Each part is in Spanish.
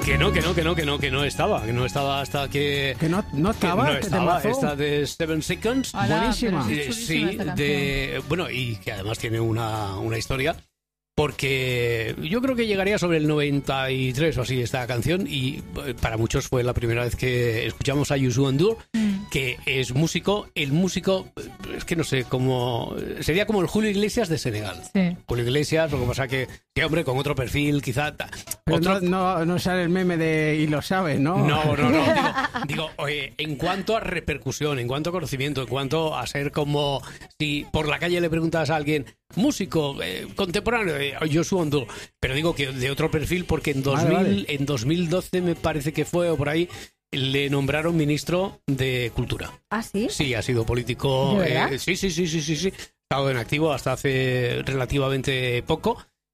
Que no estaba hasta que... Que no estaba, esta de 7 Seconds. Hola, buenísima. Sí, bueno, y que además tiene una historia, porque yo creo que llegaría sobre el 93 o así esta canción, y para muchos fue la primera vez que escuchamos a Youssou N'Dour, que es músico. El músico, es que no sé cómo... Sería como el Julio Iglesias de Senegal. Sí. Julio Iglesias, lo que pasa que hombre, con otro perfil, quizá... Pero no sale el meme de y lo sabes, ¿no? No. Digo, oye, en cuanto a repercusión, en cuanto a conocimiento, en cuanto a ser como... Si por la calle le preguntas a alguien, músico, contemporáneo, Youssou N'Dour, pero digo que de otro perfil, porque en 2012 me parece que fue, o por ahí, le nombraron ministro de Cultura. ¿Ah, sí? Sí, ha sido político. ¿De verdad? Sí. Ha estado en activo hasta hace relativamente poco.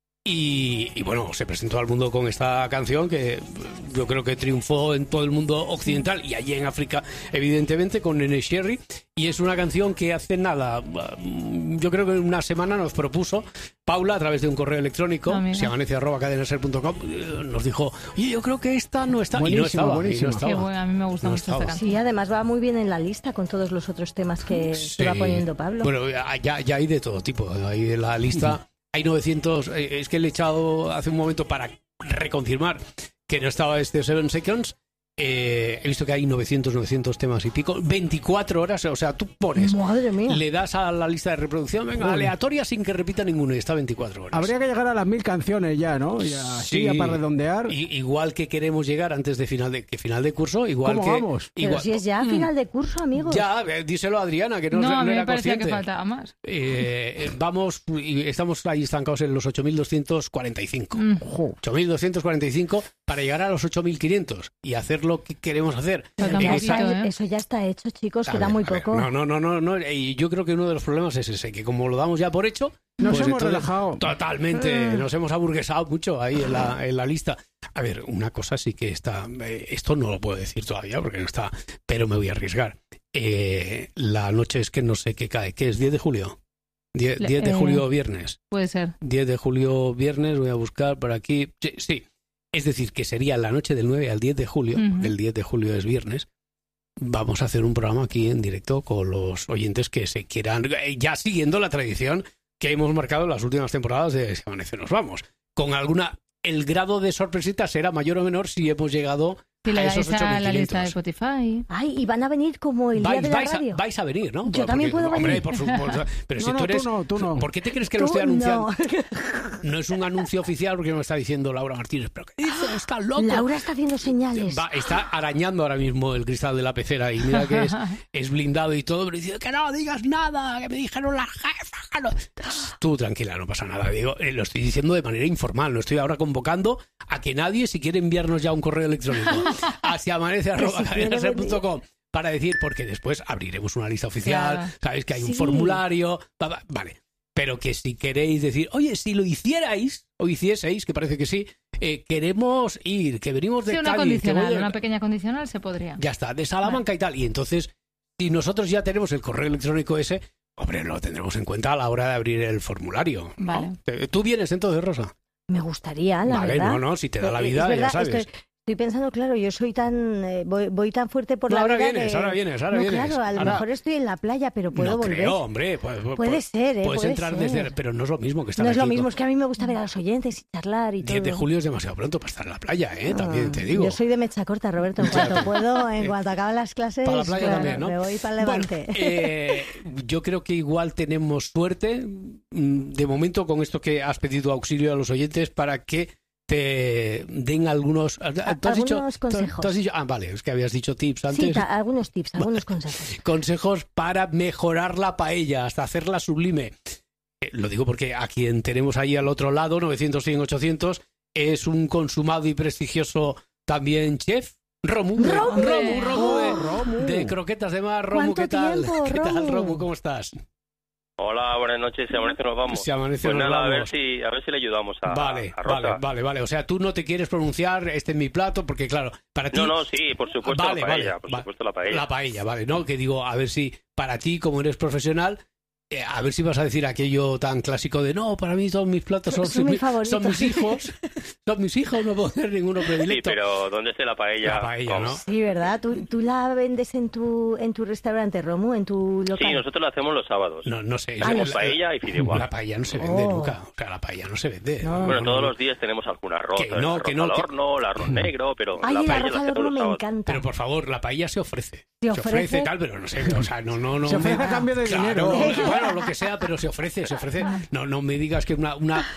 Y bueno, se presentó al mundo con esta canción que yo creo que triunfó en todo el mundo occidental y allí en África, evidentemente, con Nene Cherry. Y es una canción que hace nada, yo creo que una semana nos propuso Paula a través de un correo electrónico, siamanece@cadenaser.com, nos dijo, oye, yo creo que esta no está. Buenísimo. Qué bueno, a mí me gusta mucho esta canción. Sí, además va muy bien en la lista con todos los otros temas que va poniendo Pablo. Bueno, ya hay de todo tipo, hay de la lista... Hay 900, es que le he echado hace un momento para reconfirmar que no estaba este 7 Seconds. He visto que hay 900 temas y pico, 24 horas, o sea, tú pones, madre mía, le das a la lista de reproducción, venga, aleatoria sin que repita ninguno, y está 24 horas. Habría que llegar a las 1000 canciones ya, ¿no? Ya para redondear. Igual que queremos llegar antes de final de curso, igual ¿Cómo que... vamos? Pero si es ya final de curso, amigos. Ya, díselo a Adriana, que no a mí era me parecía consciente. que faltaba más. Vamos, y estamos ahí estancados en los 8.245. 8.245 para llegar a los 8.500 y hacer lo que queremos hacer. Eso ya está hecho, chicos, queda muy poco. No. Y yo creo que uno de los problemas es ese, que como lo damos ya por hecho, nos pues hemos relajado. Totalmente, nos hemos aburguesado mucho ahí en la lista. A ver, una cosa sí que está, esto no lo puedo decir todavía porque no está, pero me voy a arriesgar. La noche es que no sé qué cae, ¿qué es? 10 de julio. 10 de julio, viernes. Puede ser. 10 de julio, viernes, voy a buscar por aquí. Sí. Es decir, que sería la noche del 9 al 10 de julio, el 10 de julio es viernes. Vamos a hacer un programa aquí en directo con los oyentes que se quieran, ya siguiendo la tradición que hemos marcado en las últimas temporadas de Si Amanece Nos Vamos. Con alguna, el grado de sorpresita será mayor o menor si hemos llegado a esos 8.500. La lista de Spotify. Ay, y van a venir como el día de la radio. Vais a venir, ¿no? Yo también puedo venir. Hombre, por supuesto. Pero si tú eres... Tú no. ¿Por qué te crees que lo estoy anunciando? No es un anuncio oficial porque me está diciendo Laura Martínez. ¿Pero qué dices? ¿Estás loco? Laura está haciendo señales. Está arañando ahora mismo el cristal de la pecera y mira que es blindado y todo, pero dice que no digas nada, que me dijeron las jefas. No. Tú tranquila, no pasa nada. Digo, lo estoy diciendo de manera informal. No estoy ahora convocando a que nadie, si quiere enviarnos ya un correo electrónico hacia amanece@cadenaser.com para decir, porque después abriremos una lista oficial, claro. Sabéis que hay un formulario, vale, pero que si queréis decir, oye, si lo hicierais o hicieseis, que parece que sí, queremos ir, que venimos de Cádiz, una pequeña condicional se podría. Ya está, de Salamanca y tal, y entonces si nosotros ya tenemos el correo electrónico ese, hombre, lo tendremos en cuenta a la hora de abrir el formulario. Vale. ¿No? ¿Tú vienes entonces, Rosa? Me gustaría, la verdad. Vale, no, si te da la vida, verdad, ya sabes. Estoy pensando, claro, yo soy tan... voy tan fuerte por la vida ahora vienes. Claro, a lo mejor estoy en la playa, pero puedo volver. Creo, hombre. Puede ser, Puedes entrar desde... Pero no es lo mismo que estar aquí. No es lo mismo, es que a mí me gusta ver a los oyentes y charlar y 10 todo. 10 de julio es demasiado pronto para estar en la playa, también te digo. Yo soy de mecha corta, Roberto. En cuanto puedo, en cuanto acaban las clases, para la playa también, ¿no? Me voy para el Levante. Bueno, yo creo que igual tenemos suerte, de momento, con esto que has pedido auxilio a los oyentes para que te den algunos consejos. ¿Tú has dicho? Vale, es que habías dicho tips antes. Sí, algunos tips, algunos consejos. Consejos para mejorar la paella, hasta hacerla sublime. Lo digo porque a quien tenemos ahí al otro lado, 900, 100, 800, es un consumado y prestigioso también chef, Romu de Croquetas de Mar. Romu, ¿qué tal? ¿Qué tal, Romu? ¿Cómo estás? Hola, buenas noches. Si amanece nos vamos. Si amanece pues nos nada, vamos. A ver si le ayudamos a Rosa. Vale. O sea, tú no te quieres pronunciar este en mi plato porque, claro, para ti... No, sí, por supuesto la paella. Por supuesto la paella. La paella, vale, ¿no? Que digo, a ver si para ti, como eres profesional, a ver si vas a decir aquello tan clásico de no, para mí todos mis platos son mis hijos. Son mis hijos, no puedo tener ninguno predilecto. Sí, pero ¿dónde está la paella? La paella, ¿no? Sí, ¿verdad? ¿Tú la vendes en tu restaurante, Romu, en tu local? Sí, nosotros la hacemos los sábados. No sé. Hacemos paella y fideuá. La paella no se vende nunca. O sea, la paella no se vende. No. Bueno, todos los días tenemos algún arroz. El arroz al horno, el arroz negro, pero Ay, la el paella arroz la al hacemos horno los me sábados. encanta. Pero por favor, la paella se ofrece. Se ofrece tal, pero no sé, o sea, no. Se ofrece a cambio de dinero. Bueno, lo que sea, pero se ofrece. No me digas que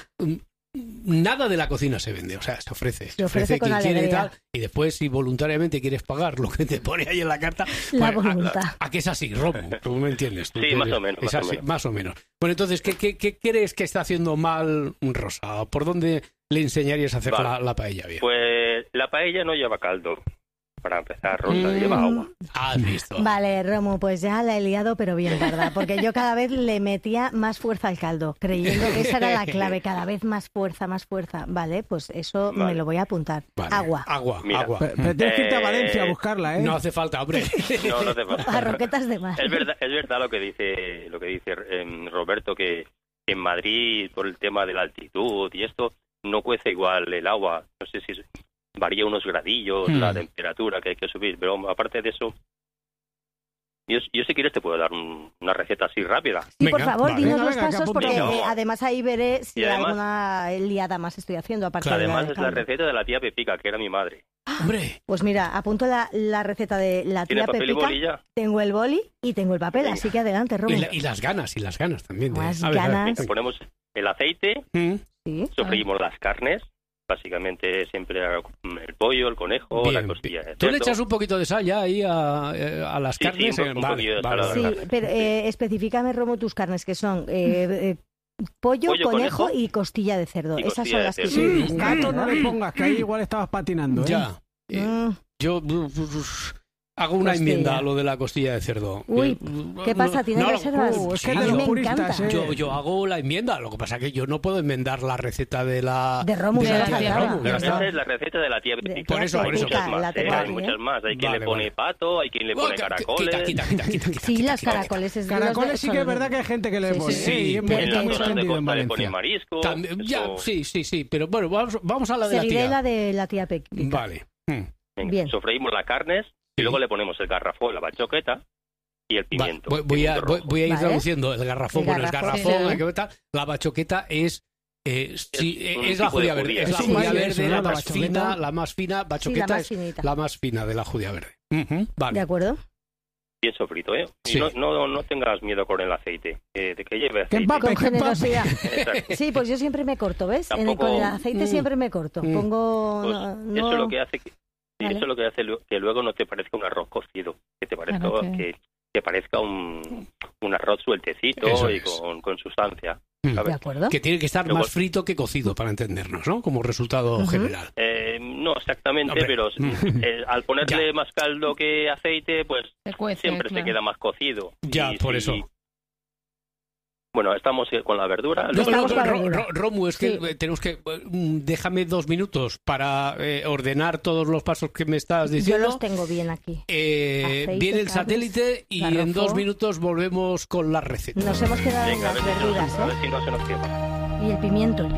nada de la cocina se vende, o sea, se ofrece. Se ofrece con quien quiere y alegría. tal, y después si voluntariamente quieres pagar lo que te pone ahí en la carta, La pues, voluntad. ¿a qué es así, Romu? ¿Tú me entiendes? Sí, más o menos. Más o menos. Bueno, entonces, ¿qué crees que está haciendo mal Rosa? ¿Por dónde le enseñarías a hacer la paella bien? Pues la paella no lleva caldo. Para empezar, Rosa, lleva agua. Has visto. Vale, Romu, pues ya la he liado, pero bien, ¿verdad? Porque yo cada vez le metía más fuerza al caldo, creyendo que esa era la clave, cada vez más fuerza. Vale, pues eso me lo voy a apuntar. Vale. Agua. Mira, agua. Pero tienes que irte a Valencia a buscarla, ¿eh? No hace falta, hombre. No hace falta. A roquetas de mar. Es verdad lo que dice Roberto, que en Madrid, por el tema de la altitud y esto, no cuece igual el agua. No sé si varía unos gradillos la temperatura que hay que subir, pero aparte de eso, yo si quieres te puedo dar una receta así rápida. Sí, Venga, por favor, vale. dinos los Venga, pasos, porque No. además ahí veré si además, alguna liada más estoy haciendo aparte Claro, de Además del es la caldo. receta de la tía Pepica, que era mi madre. Hombre. Pues mira, apunto la receta de la ¿Tiene tía papel y Pepica. bolilla? Tengo el boli y tengo el papel, Venga. así que adelante, Romu. Y las ganas también. Las A ver, ganas. Le ponemos el aceite, Sí. sofreímos las carnes, básicamente siempre el pollo, el conejo, Bien. la costilla de ¿Tú le cerdo. echas un poquito de sal ya ahí a las Sí, carnes? sí, un poquillo de sal, Sí, Vale. pero especifícame, Romu, tus carnes, que son pollo, conejo y costilla de cerdo. y Esas costilla son de las que... cerdo. Sí, gato no le pongas, que ahí igual estabas patinando, ¿eh? Ya. Yo hago una Costilla. enmienda a lo de la costilla de cerdo. Uy, ¿qué pasa? ¿Tienes No, reservas? es que a es de mí los me puristas, encanta. Yo hago la enmienda, lo que pasa es que yo no puedo enmendar la receta de la... De Romu, de la ya tía de está, Romu, ya Pero está. esa es la receta de la tía Pepica. Por eso, Hay por eso. muchas más, La tengo hay aquí, muchas más. Hay quien Vale, le pone vale. pato, hay quien le pone caracoles. Quita. Sí, las caracoles. Caracoles sí que es verdad que hay gente que le Sí, pone. sí, ¿eh? Y es sí, muy- en En está las muy zonas de extendido en costa le pone Valencia. marisco. También, ya, eso- sí, pero bueno, vamos a la de la Seguiré tía. la de la tía Pepica. Vale. Venga, Bien. sofreímos las carnes y luego le ponemos el garrafón, la bachoqueta y el pimiento. Voy a ir Vale. traduciendo el garrafón. El Bueno, el garrafón, garrafón, sí. la bachoqueta. La bachoqueta es un es la tipo de judía verde. judía. Es la Sí, judía sí, verde, eso, ¿no? la La más bachoqueta. fina, la más fina. Bachoqueta más es finita. la más fina de la judía verde. ¿De Vale. acuerdo? Bien sofrito, ¿eh? Y Sí. no tengas miedo con el aceite, de que lleve Que aceite. empape, Con que empape. generosidad. Exacto. Sí, pues yo siempre me corto, ¿ves? Tampoco- Con el aceite siempre me corto. Pongo... Pues no- eso es lo que hace Vale. eso es lo que hace que luego no te parezca un arroz cocido, que te parezca Claro que- parezca un arroz sueltecito Eso y es. con sustancia. Mm. ¿sabes? ¿De acuerdo? Que tiene que estar Luego- más frito que cocido para entendernos, ¿no? Como resultado general. No exactamente, Hombre. pero al ponerle más caldo que aceite, pues Se cuece, siempre claro. se queda más cocido. Ya, por eso. Bueno, estamos con la verdura. No, Estamos con la verdura. Romu, es que Sí. tenemos que... déjame 2 minutos para ordenar todos los pasos que me estás Yo diciendo. los tengo bien aquí. Aceite, Viene el carnes, satélite y en garrafón. 2 minutos volvemos con la receta. Nos hemos quedado en Venga, a las ver si no- verduras, a ¿eh? ver si no se nos quema. Y el pimiento.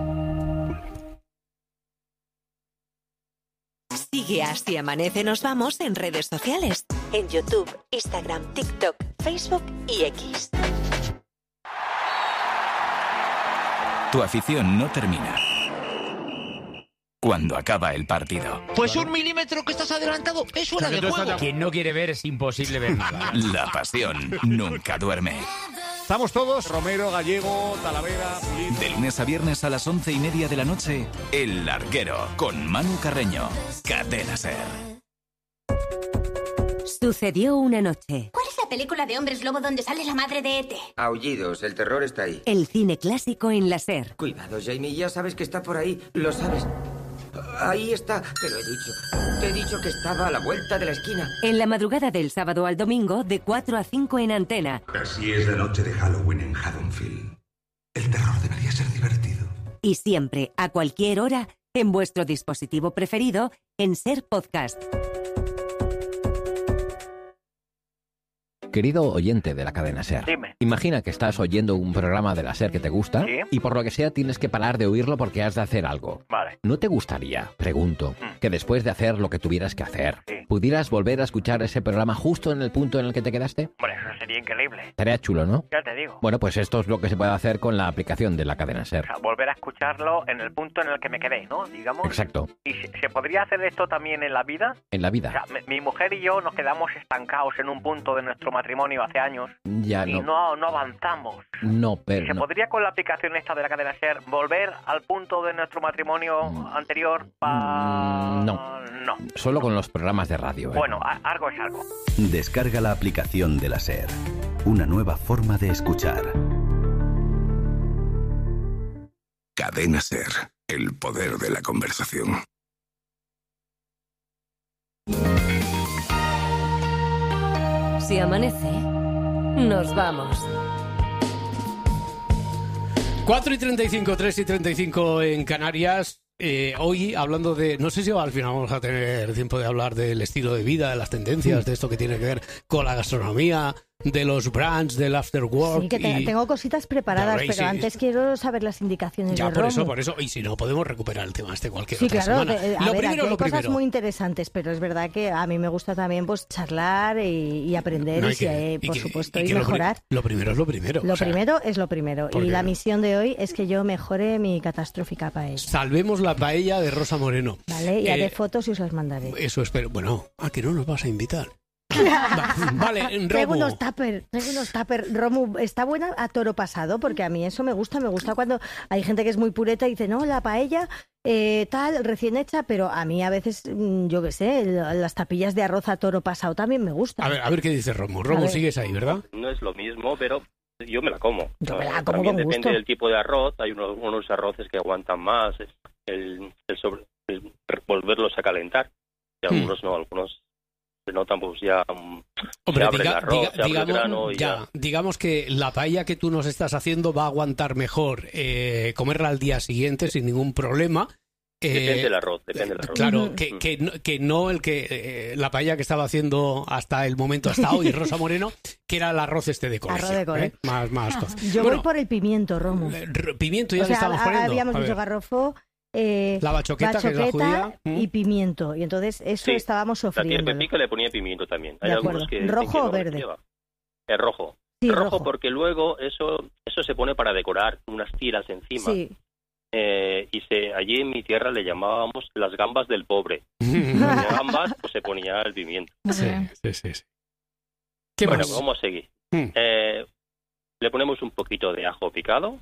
Sigue Así Amanece Nos Vamos en redes sociales. En YouTube, Instagram, TikTok, Facebook y X. Tu afición no termina cuando acaba el partido. Pues 1 milímetro que estás adelantado es fuera de juego. Quien no quiere ver es imposible ver nada. La pasión nunca duerme. Estamos todos, Romero, Gallego, Talavera, Pulido. De lunes a viernes a las 11:30 de la noche, El Larguero, con Manu Carreño. Cadena SER. Sucedió una noche. ¿Cuál es la película de hombres lobo donde sale la madre de E.T.? Aullidos, el terror está ahí. El cine clásico en la SER. Cuidado, Jamie, ya sabes que está por ahí, lo sabes. Ahí está, te he dicho que estaba a la vuelta de la esquina. En la madrugada del sábado al domingo, de 4 a 5 en Antena. Así es la noche de Halloween en Haddonfield. El terror debería ser divertido. Y siempre, a cualquier hora, en vuestro dispositivo preferido, en SER Podcast. Querido oyente de la cadena SER, Dime. Imagina que estás oyendo un programa de la SER que te gusta ¿Sí? y por lo que sea tienes que parar de oírlo porque has de hacer algo. Vale. ¿No te gustaría, pregunto, que después de hacer lo que tuvieras que hacer, pudieras volver a escuchar ese programa justo en el punto en el que te quedaste? Hombre, eso sería increíble. Estaría chulo, ¿no? Ya te digo. Bueno, pues esto es lo que se puede hacer con la aplicación de la cadena SER. O sea, volver a escucharlo en el punto en el que me quedé, ¿no? Digamos. Exacto. ¿Y se podría hacer esto también en la vida? En la O vida. sea, mi mujer y yo nos quedamos estancados en un punto de nuestro matrimonio hace años Ya y no avanzamos. No, pero ¿Se no. podría con la aplicación esta de la cadena SER volver al punto de nuestro matrimonio anterior? No. No. Solo con los programas de radio. Bueno, algo es algo. Descarga la aplicación de la SER. Una nueva forma de escuchar. Cadena SER. El poder de la conversación. Si amanece, nos vamos. 4:35, 3:35 en Canarias. Hoy hablando de... No sé si al final vamos a tener tiempo de hablar del estilo de vida, de las tendencias, de esto que tiene que ver con la gastronomía, de los brands, del after work. Sí, que tengo cositas preparadas, Rey, pero sí. antes quiero saber las indicaciones Ya, de por Romu. eso. Y si no, podemos recuperar el tema cualquier Sí, otra claro, semana. a ver, aquí hay cosas muy interesantes, pero es verdad que a mí me gusta también pues charlar y aprender por supuesto, y mejorar. Lo primero es lo primero. Lo primero es lo primero. Y la misión de hoy es que yo mejore mi catastrófica paella. Salvemos la paella de Rosa Moreno. Vale, y haré fotos y os las mandaré. Eso espero. Bueno, que no nos vas a invitar. Vale, Romu. Tengo unos tupper. Romu, está buena a toro pasado, porque a mí eso me gusta cuando hay gente que es muy pureta y dice, no, la paella tal, recién hecha, pero a mí a veces, yo qué sé, las tapillas de arroz a toro pasado también me gustan. A ver qué dice Romu. Romu, sigues ahí, ¿verdad? No es lo mismo, pero yo me la como. Yo me la como también con depende gusto. del tipo de arroz. Hay unos arroces que aguantan más, el volverlos a calentar. Y algunos no, algunos se notan pues ya. Hombre, se abre el arroz, se abre el grano y ya. Digamos que la paella que tú nos estás haciendo va a aguantar mejor comerla al día siguiente sin ningún problema. Depende del arroz. Claro, que no la paella que estaba haciendo hasta el momento, hasta hoy, Rosa Moreno, que era el arroz de colegio. Arroz de colegio. Más cosas. Yo voy por el pimiento, Romu. Pimiento ya le estamos poniendo. Habíamos dicho garrofo, la bachoqueta, que es la judía, y pimiento. Y entonces eso estábamos sofriendo. A Pepico le ponía pimiento también. Hay de acuerdo. algunos que ¿Rojo o verde? Es rojo. Sí, rojo porque luego eso se pone para decorar unas tiras encima. Sí. Allí en mi tierra le llamábamos las gambas del pobre. Las gambas, pues se ponía el pimiento. Sí. ¿Qué bueno, más? pues vamos a seguir. Le ponemos un poquito de ajo picado.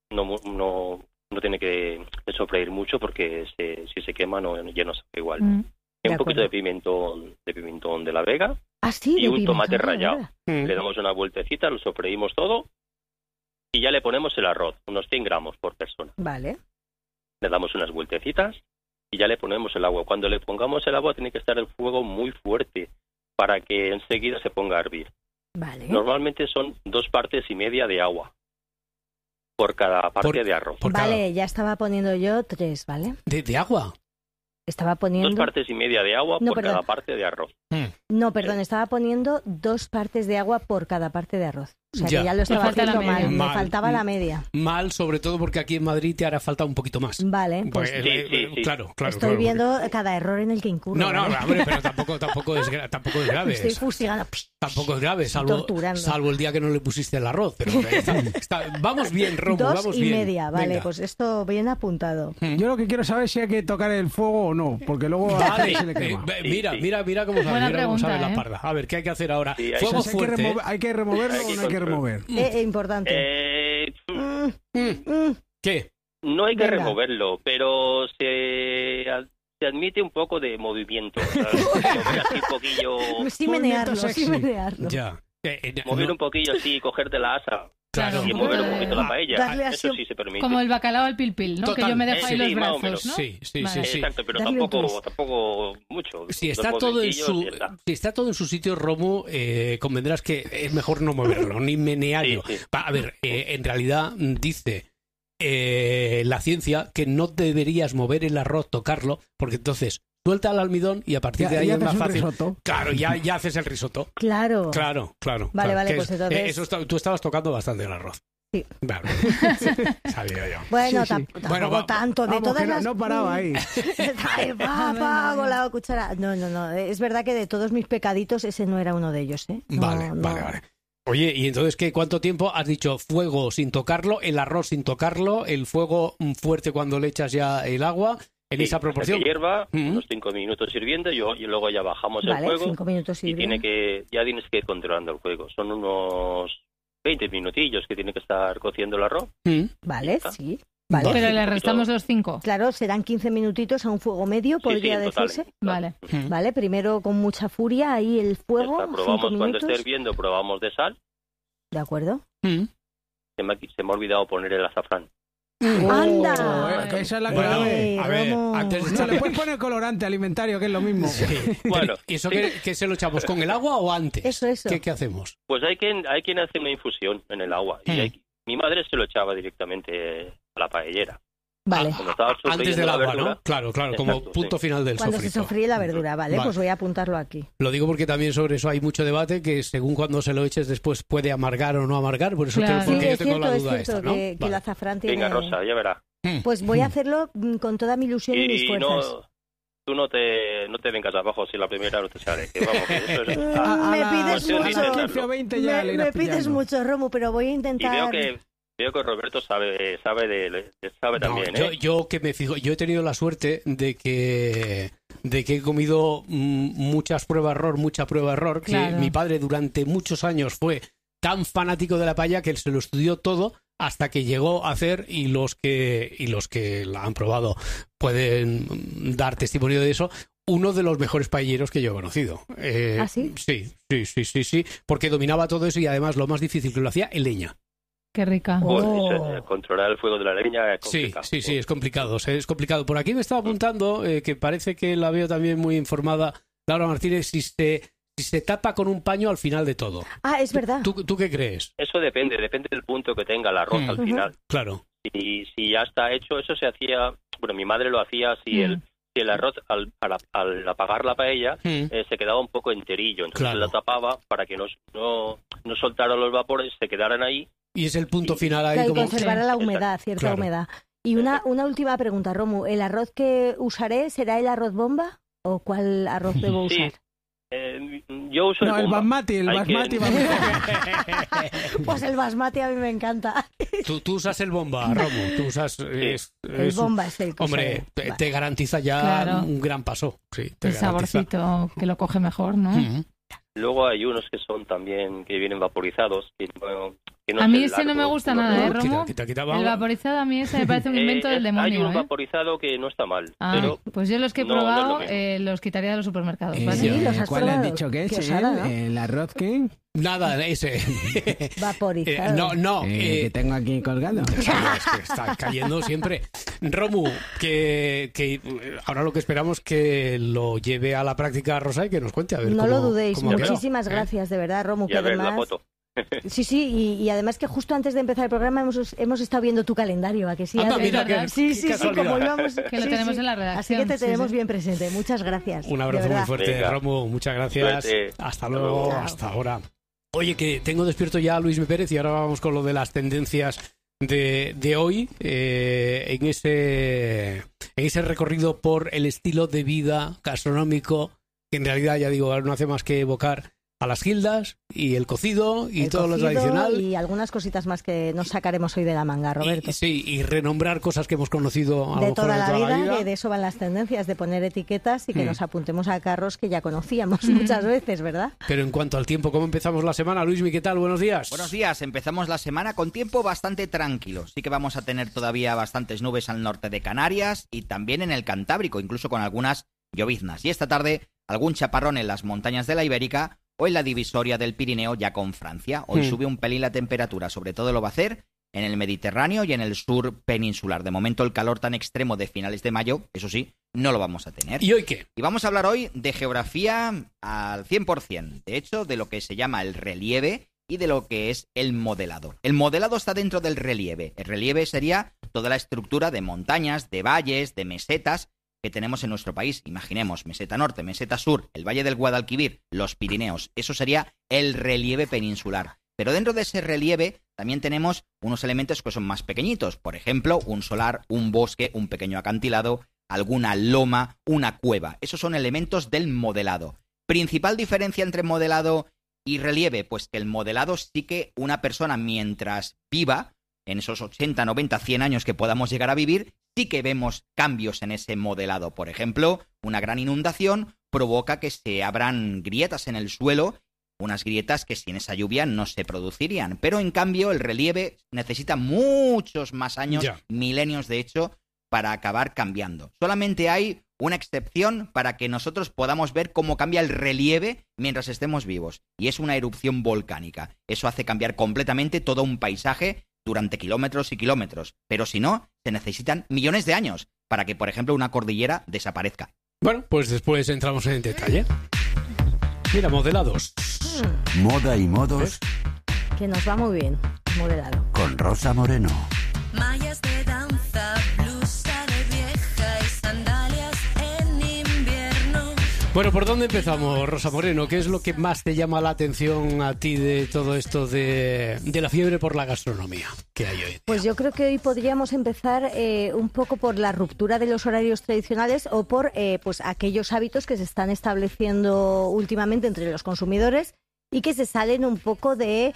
No tiene que sofreír mucho porque si se quema ya no sabe igual. Un poquito de pimentón de la Vega. Ah, sí, y un tomate rallado. Le damos una vueltecita, lo sofreímos todo y ya le ponemos el arroz, unos 100 gramos por persona. Vale. Le damos unas vueltecitas y ya le ponemos el agua. Cuando le pongamos el agua tiene que estar el fuego muy fuerte para que enseguida se ponga a hervir. Vale. Normalmente son 2 partes y media de agua por cada parte de arroz. Vale, ya estaba poniendo yo 3, ¿vale? ¿De agua? Estaba poniendo... 2 partes y media de agua por cada parte de arroz. No, perdón, estaba poniendo 2 partes de agua por cada parte de arroz. O sea, que ya lo estaba haciendo mal. Me faltaba la media. Mal, sobre todo porque aquí en Madrid te hará falta un poquito más. Vale, pues sí. Claro. Estoy viendo cada error en el que incurro. No, hombre, pero tampoco es grave. Estoy fustigando. Tampoco es grave, salvo el día que no le pusiste el arroz. Pero vamos bien, Romu, vamos bien. 2 y media, vale, venga. pues esto bien apuntado. Yo lo que quiero saber es si hay que tocar el fuego o no, porque luego vale. se le quema. Mira cómo sabe la parda. A ver, ¿qué hay que hacer ahora? Fuego fuerte. ¿Hay que removerlo o no hay que remover? Importante. ¿Qué? No hay que removerlo, pero se admite un poco de movimiento. Mover así un poquillo... Sí menearlo. Ya. Mover un poquillo así, cogerte la asa. Claro, y mover un poquito la paella. Eso sí se permite. Como el bacalao al pilpil, ¿no? Total. Que yo me dejo ahí los más brazos, ¿no? Sí. Exacto, pero tampoco mucho. Si está todo en su sitio, Romu, convendrás que es mejor no moverlo, ni menearlo. Sí. A ver, en realidad dice la ciencia que no deberías mover el arroz, tocarlo, porque entonces suelta el almidón y a partir de ahí ya es más fácil. Risotto. Claro, ya haces el risotto. Claro. Claro. Vale, pues es, entonces... tú estabas tocando bastante el arroz. Sí. Claro. Sabía yo. Bueno, Sí. tampoco tanto. De todas las... No paraba ahí. Ay, papá, con la cuchara. No. Es verdad que de todos mis pecaditos ese no era uno de ellos, ¿eh? Vale. Oye, ¿y entonces qué? ¿Cuánto tiempo has dicho fuego sin tocarlo, el arroz sin tocarlo, el fuego fuerte cuando le echas ya el agua? En esa proporción. Que hierva, unos 5 minutos hirviendo y luego ya bajamos el fuego. 5 minutos hirviendo. Y ya tienes que ir controlando el fuego. Son unos 20 minutillos que tiene que estar cociendo el arroz. Vale, sí. Vale. Pero le restamos los 5. Claro, serán 15 minutitos a un fuego medio, podría decirse. Total. Vale, primero con mucha furia ahí el fuego. Probamos cuando esté hirviendo, probamos de sal. De acuerdo. Se me ha olvidado poner el azafrán. ¡Anda! Esa es la clave. A ver, antes de le puedes poner colorante alimentario, que es lo mismo. Sí. Bueno, ¿y eso que se lo echamos con el agua o antes? Eso. ¿Qué hacemos? Pues hay quien hace una infusión en el agua. Mi madre se lo echaba directamente a la paellera. Vale. Antes del agua, verdura, ¿no? Claro, como punto final del cuando sofrito. Cuando se sofríe la verdura, vale, pues voy a apuntarlo aquí. Lo digo porque también sobre eso hay mucho debate, que según cuando se lo eches después puede amargar o no amargar, por eso porque yo tengo la duda esta, ¿no? Que el azafrán tiene... Venga, Rosa, ya verá. Pues voy a hacerlo con toda mi ilusión y mis fuerzas. Tú no te vengas abajo si la primera no te sale. Que vamos, que eso es... me pides mucho, Romu, pero voy a intentar... Y veo que Roberto sabe también, ¿eh? Yo que me fijo, yo he tenido la suerte de que he comido mucha prueba error, que mi padre durante muchos años fue tan fanático de la paella que él se lo estudió todo hasta que llegó a hacer, y los que la han probado pueden dar testimonio de eso, uno de los mejores paelleros que yo he conocido. ¿Ah, sí? Sí, porque dominaba todo eso y además lo más difícil que lo hacía en leña. Qué rica. Controlar el fuego de la leña es complicado. Sí, es complicado. Es complicado. Por aquí me estaba apuntando, que parece que la veo también muy informada, Laura Martínez, si se tapa con un paño al final de todo. Ah, es verdad. ¿Tú qué crees? Eso depende del punto que tenga el arroz al final. Claro. Y si ya está hecho, eso se hacía, bueno, mi madre lo hacía si el arroz al apagar la paella se quedaba un poco enterillo, entonces la tapaba para que no soltara los vapores, se quedaran ahí. Y es el punto final ahí. Como conservar la humedad, cierta humedad. Y una última pregunta, Romu. ¿El arroz que usaré será el arroz bomba o cuál arroz debo usar? Yo uso el basmati. Pues el basmati a mí me encanta. Tú usas el bomba, Romu. Tú usas... el bomba es el que hombre, te garantiza ya un gran paso. Sí, el saborcito que lo coge mejor, ¿no? Luego hay unos que son también, que vienen vaporizados. Que no a mí ese no me gusta nada, Romo? Quita, el vaporizado a mí ese me parece un invento del demonio. Hay un vaporizado que no está mal. Pero pues yo los que he probado los quitaría de los supermercados. ¿Vale? Sí, los has ¿Cuál probado? has dicho que es? ¿no? ¿El arroz qué? Nada, ese. Vaporizado. No. Que tengo aquí colgado. Está cayendo siempre. Romu, que ahora lo que esperamos que lo lleve a la práctica Rosa y que nos cuente a ver no cómo, lo dudéis. cómo Muchísimas gracias, de verdad, Romu. Y a ver la foto. Sí, y además que justo antes de empezar el programa hemos estado viendo tu calendario, ¿a que sí? Mira, sí, como íbamos, que lo tenemos en la redacción. Así que te tenemos bien presente. Muchas gracias. Un abrazo muy fuerte, Venga. Romu. Muchas gracias. Suerte. Hasta luego, hasta ahora. Oye, que tengo despierto ya a Luis M. Pérez y ahora vamos con lo de las tendencias de hoy, en ese recorrido por el estilo de vida gastronómico, que en realidad, ya digo, no hace más que evocar a las gildas y el cocido y todo lo tradicional. Y algunas cositas más que nos sacaremos hoy de la manga, Roberto. Y renombrar cosas que hemos conocido de toda la vida, que de eso van las tendencias, de poner etiquetas y que nos apuntemos a carros que ya conocíamos muchas veces, ¿verdad? Pero en cuanto al tiempo, ¿cómo empezamos la semana? Luismi, ¿qué tal? Buenos días. Buenos días, empezamos la semana con tiempo bastante tranquilo. Sí que vamos a tener todavía bastantes nubes al norte de Canarias y también en el Cantábrico, incluso con algunas lloviznas. Y esta tarde, algún chaparrón en las montañas de la Ibérica o en la divisoria del Pirineo ya con Francia. Hoy sube un pelín la temperatura, sobre todo lo va a hacer en el Mediterráneo y en el sur peninsular. De momento el calor tan extremo de finales de mayo, eso sí, no lo vamos a tener. ¿Y hoy qué? Y vamos a hablar hoy de geografía al 100%. De hecho, de lo que se llama el relieve y de lo que es el modelado. El modelado está dentro del relieve. El relieve sería toda la estructura de montañas, de valles, de mesetas, que tenemos en nuestro país. Imaginemos meseta norte, meseta sur, el Valle del Guadalquivir, los Pirineos. Eso sería el relieve peninsular. Pero dentro de ese relieve también tenemos unos elementos que son más pequeñitos. Por ejemplo, un solar, un bosque, un pequeño acantilado, alguna loma, una cueva. Esos son elementos del modelado. ¿Principal diferencia entre modelado y relieve? Pues que el modelado sí que una persona mientras viva, en esos 80, 90, 100 años que podamos llegar a vivir, sí que vemos cambios en ese modelado. Por ejemplo, una gran inundación provoca que se abran grietas en el suelo, unas grietas que sin esa lluvia no se producirían. Pero en cambio el relieve necesita muchos más años, milenios de hecho, para acabar cambiando. Solamente hay una excepción para que nosotros podamos ver cómo cambia el relieve mientras estemos vivos, y es una erupción volcánica. Eso hace cambiar completamente todo un paisaje durante kilómetros y kilómetros, pero si no, se necesitan millones de años para que, por ejemplo, una cordillera desaparezca. Bueno, pues después entramos en detalle. Mira, modelados. Moda y modos. Que nos va muy bien, modelado. Con Rosa Moreno. Mallas de danza, blusa de vieja y sandalias en invierno. Bueno, ¿por dónde empezamos, Rosa Moreno? ¿Qué es lo que más te llama la atención a ti de todo esto de la fiebre por la gastronomía que hay hoy? Pues yo creo que hoy podríamos empezar un poco por la ruptura de los horarios tradicionales o por pues aquellos hábitos que se están estableciendo últimamente entre los consumidores y que se salen un poco de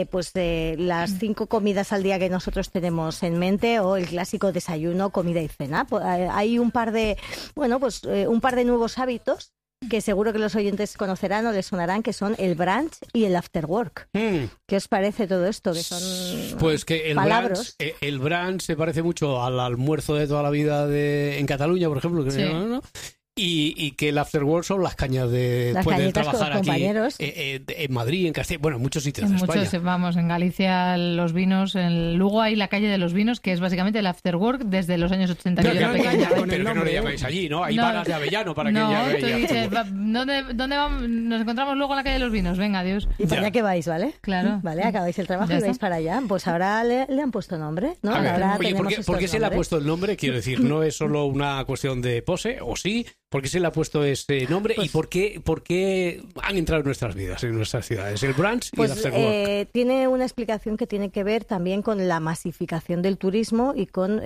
las 5 comidas al día que nosotros tenemos en mente, o el clásico desayuno, comida y cena. Hay un par de nuevos hábitos que seguro que los oyentes conocerán o les sonarán, que son el brunch y el after work. ¿Qué os parece todo esto? Que son pues que el brunch se parece mucho al almuerzo de toda la vida en Cataluña, por ejemplo, que ¿no? Y que el after work son las cañas de trabajar aquí en Madrid, en Castilla, bueno, en muchos sitios de España. Vamos, en Galicia los vinos, en Lugo hay la calle de los vinos, que es básicamente el after work desde los años 80. Pero que no le llamáis allí, ¿no? Hay varas de Avellano para que tú dices, ¿dónde vamos? Nos encontramos luego en la calle de los vinos, venga, adiós. Y para allá que vais, ¿vale? Claro. Vale, acabáis el trabajo y vais para allá. Pues ahora le han puesto nombre, ¿no? Oye, ¿por qué se le ha puesto el nombre? Quiero decir, no es solo una cuestión de pose, o sí. ¿Por qué se le ha puesto ese nombre y por qué han entrado en nuestras vidas, en nuestras ciudades? El brunch y el after work. Tiene una explicación que tiene que ver también con la masificación del turismo y con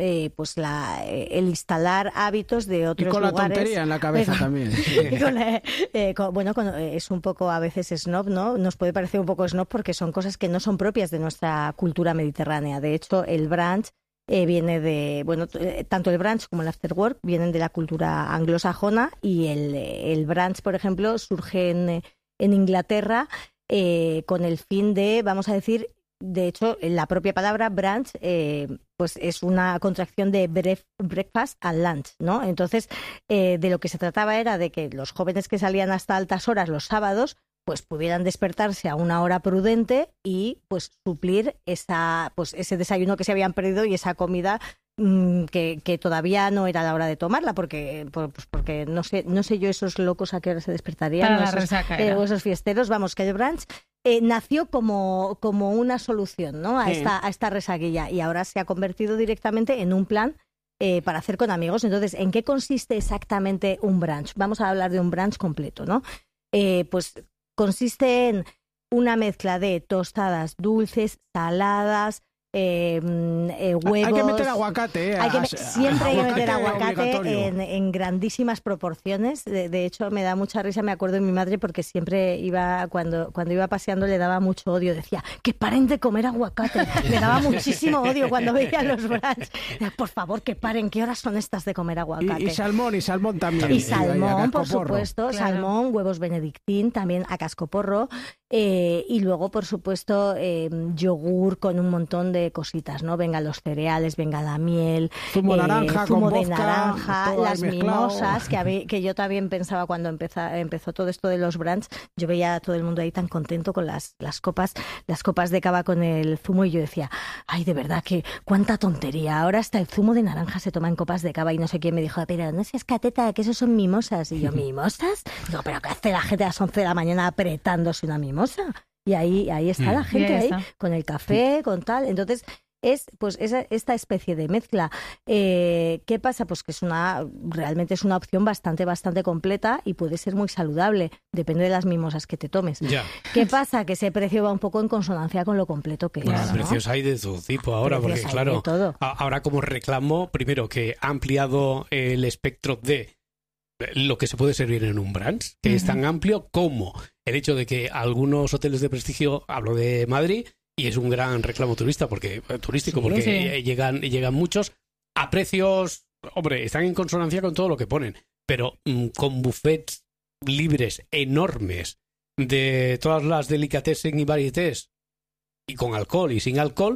el instalar hábitos de otros lugares. Y con lugares. La tontería en la cabeza también. Es un poco a veces snob, ¿no? Nos puede parecer un poco snob porque son cosas que no son propias de nuestra cultura mediterránea. De hecho, el brunch viene de, tanto el brunch como el after work vienen de la cultura anglosajona, y el brunch, por ejemplo, surge en Inglaterra con el fin de, vamos a decir, de hecho, la propia palabra brunch pues es una contracción de breakfast and lunch, ¿no? Entonces, de lo que se trataba era de que los jóvenes que salían hasta altas horas los sábados pues pudieran despertarse a una hora prudente y pues suplir ese desayuno que se habían perdido y esa comida que todavía no era la hora de tomarla, porque no sé yo esos locos a qué hora se despertarían, para la resaca, esos fiesteros. Vamos, que el brunch nació como una solución, ¿no? a esta resaquilla, y ahora se ha convertido directamente en un plan para hacer con amigos. Entonces, ¿en qué consiste exactamente un brunch? Vamos a hablar de un brunch completo, ¿no? Pues consiste en una mezcla de tostadas dulces, saladas, huevos. Hay que meter aguacate. Siempre hay que meter aguacate en grandísimas proporciones. De hecho, me da mucha risa, me acuerdo de mi madre, porque siempre cuando iba paseando le daba mucho odio. Decía, que paren de comer aguacate. Le daba muchísimo odio cuando veía los brunch. Por favor, que paren, ¿qué horas son estas de comer aguacate? Y salmón también. Y salmón, por supuesto, claro. Salmón, huevos benedictín, también a cascoporro. Y luego, por supuesto, yogur con un montón de cositas, ¿no? Venga los cereales, venga la miel, zumo naranja, zumo con de vodka, naranja, las mimosas, que yo también pensaba cuando empezó todo esto de los brunch. Yo veía a todo el mundo ahí tan contento con las copas de cava con el zumo, y yo decía, ay, de verdad, que cuánta tontería. Ahora hasta el zumo de naranja se toma en copas de cava, y no sé quién me dijo, pero no seas cateta, que esos son mimosas. Y yo, ¿mimosas? Digo, pero ¿qué hace la gente a las 11 de la mañana apretándose una mimosa? Y ahí está la gente, ahí con el café, con tal. Entonces, es pues esta especie de mezcla. ¿Qué pasa? Pues que realmente es una opción bastante completa y puede ser muy saludable, depende de las mimosas que te tomes. Ya. ¿Qué pasa? Que ese precio va un poco en consonancia con lo completo que Bueno, es, ¿no? precios hay de todo tipo ahora, Precios porque hay claro, de todo. ahora como reclamo, primero que ha ampliado el espectro de lo que se puede servir en un brunch, que es tan amplio como el hecho de que algunos hoteles de prestigio, hablo de Madrid, y es un gran reclamo turístico, porque llegan muchos a precios, hombre, están en consonancia con todo lo que ponen, pero con buffets libres enormes de todas las delicatessen y varietés, y con alcohol y sin alcohol,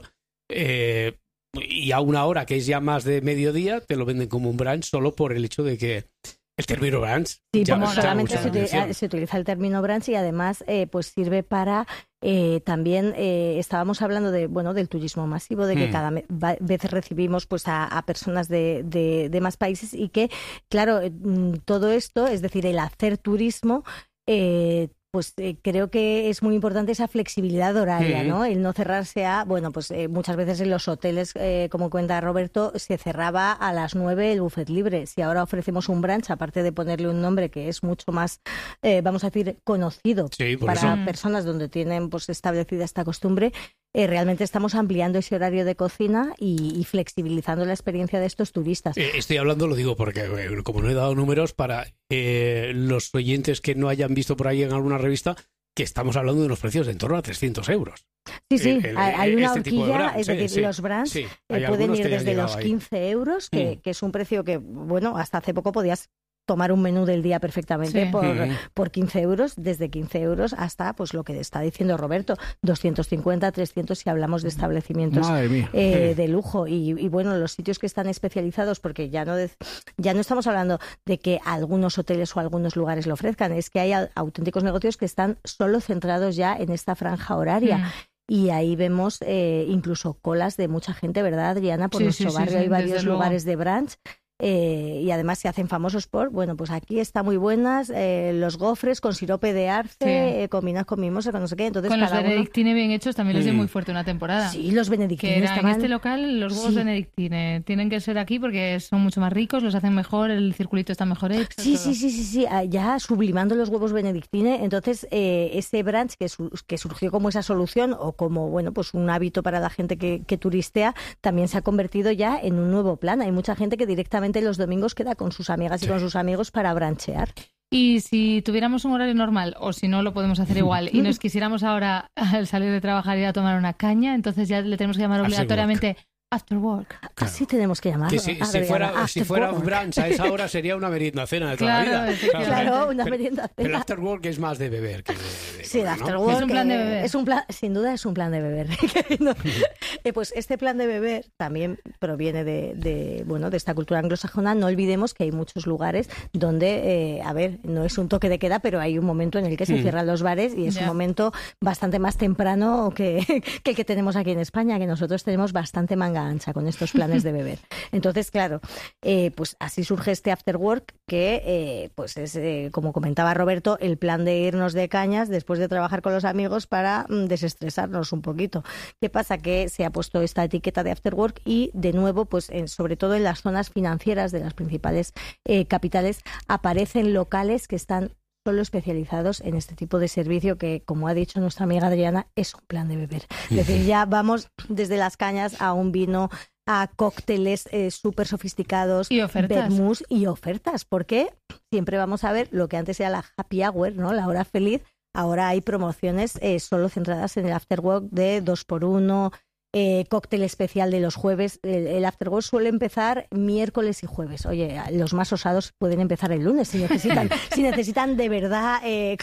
y a una hora que es ya más de mediodía, te lo venden como un brunch solo por el hecho de que el término brunch. Sí, solamente se utiliza el término brunch y además pues sirve para también estábamos hablando del turismo masivo, de que cada vez recibimos pues a personas de más países y que, claro, todo esto, es decir, el hacer turismo, pues creo que es muy importante esa flexibilidad horaria, ¿no? El no cerrarse muchas veces en los hoteles, como cuenta Roberto, se cerraba a las 9 el buffet libre. Si ahora ofrecemos un brunch, aparte de ponerle un nombre que es mucho más, vamos a decir, conocido para personas donde tienen pues establecida esta costumbre, realmente estamos ampliando ese horario de cocina y flexibilizando la experiencia de estos turistas. Estoy hablando, lo digo porque como no he dado números para los oyentes que no hayan visto por ahí en alguna revista, que estamos hablando de unos precios de en torno a 300 euros. Sí, hay una horquilla, brunch, es decir, los brunch pueden ir desde los 15 euros, que es un precio que, hasta hace poco podías tomar un menú del día perfectamente por 15 euros, desde 15 euros hasta pues lo que está diciendo Roberto, 250, 300 si hablamos de establecimientos de lujo. Y los sitios que están especializados, porque ya no estamos hablando de que algunos hoteles o algunos lugares lo ofrezcan, es que hay auténticos negocios que están solo centrados ya en esta franja horaria. Y ahí vemos incluso colas de mucha gente, ¿verdad, Adriana? Por nuestro barrio hay varios lugares de brunch. Y además se hacen famosos por, pues aquí está muy buenas, los gofres con sirope de arce, combinados con mimosa, con no sé qué. Entonces, con los benedictine bien hechos también les dio muy fuerte una temporada. Sí, los benedictine que en este local los huevos benedictine tienen que ser aquí porque son mucho más ricos, los hacen mejor, el circulito está mejor hecho. Sí, ya sublimando los huevos benedictine. Entonces ese brunch que surgió como esa solución o como pues un hábito para la gente que turistea, también se ha convertido ya en un nuevo plan. Hay mucha gente que directamente los domingos queda con sus amigas y con sus amigos para branchear. Y si tuviéramos un horario normal, o si no lo podemos hacer igual, y nos quisiéramos ahora al salir de trabajar ir a tomar una caña, entonces ya le tenemos que llamar obligatoriamente After Work. Así tenemos que llamarlo. Que si fuera un brunch a esa hora sería una merienda cena de toda la vida. Claro, una merienda cena. El After Work es más de beber que sí, el After Work es un plan de beber. Sin duda es un plan de beber. Pues este plan de beber también proviene de esta cultura anglosajona. No olvidemos que hay muchos lugares donde, no es un toque de queda, pero hay un momento en el que se cierran los bares y es un momento bastante más temprano que el que tenemos aquí en España, que nosotros tenemos bastante manga ancha con estos planes de beber. Entonces, claro, pues así surge este After Work que pues es, como comentaba Roberto, el plan de irnos de cañas después de trabajar con los amigos para desestresarnos un poquito. ¿Qué pasa? Que se ha puesto esta etiqueta de After Work y, de nuevo, pues sobre todo en las zonas financieras de las principales capitales aparecen locales que están solo especializados en este tipo de servicio que, como ha dicho nuestra amiga Adriana, es un plan de beber. Es decir, ya vamos desde las cañas a un vino, a cócteles súper sofisticados, y ofertas. Vermús y ofertas, porque siempre vamos a ver lo que antes era la happy hour, ¿no? La hora feliz. Ahora hay promociones solo centradas en el After Work de 2x1, cóctel especial de los jueves. El After Work suele empezar miércoles y jueves. Oye, los más osados pueden empezar el lunes si necesitan de verdad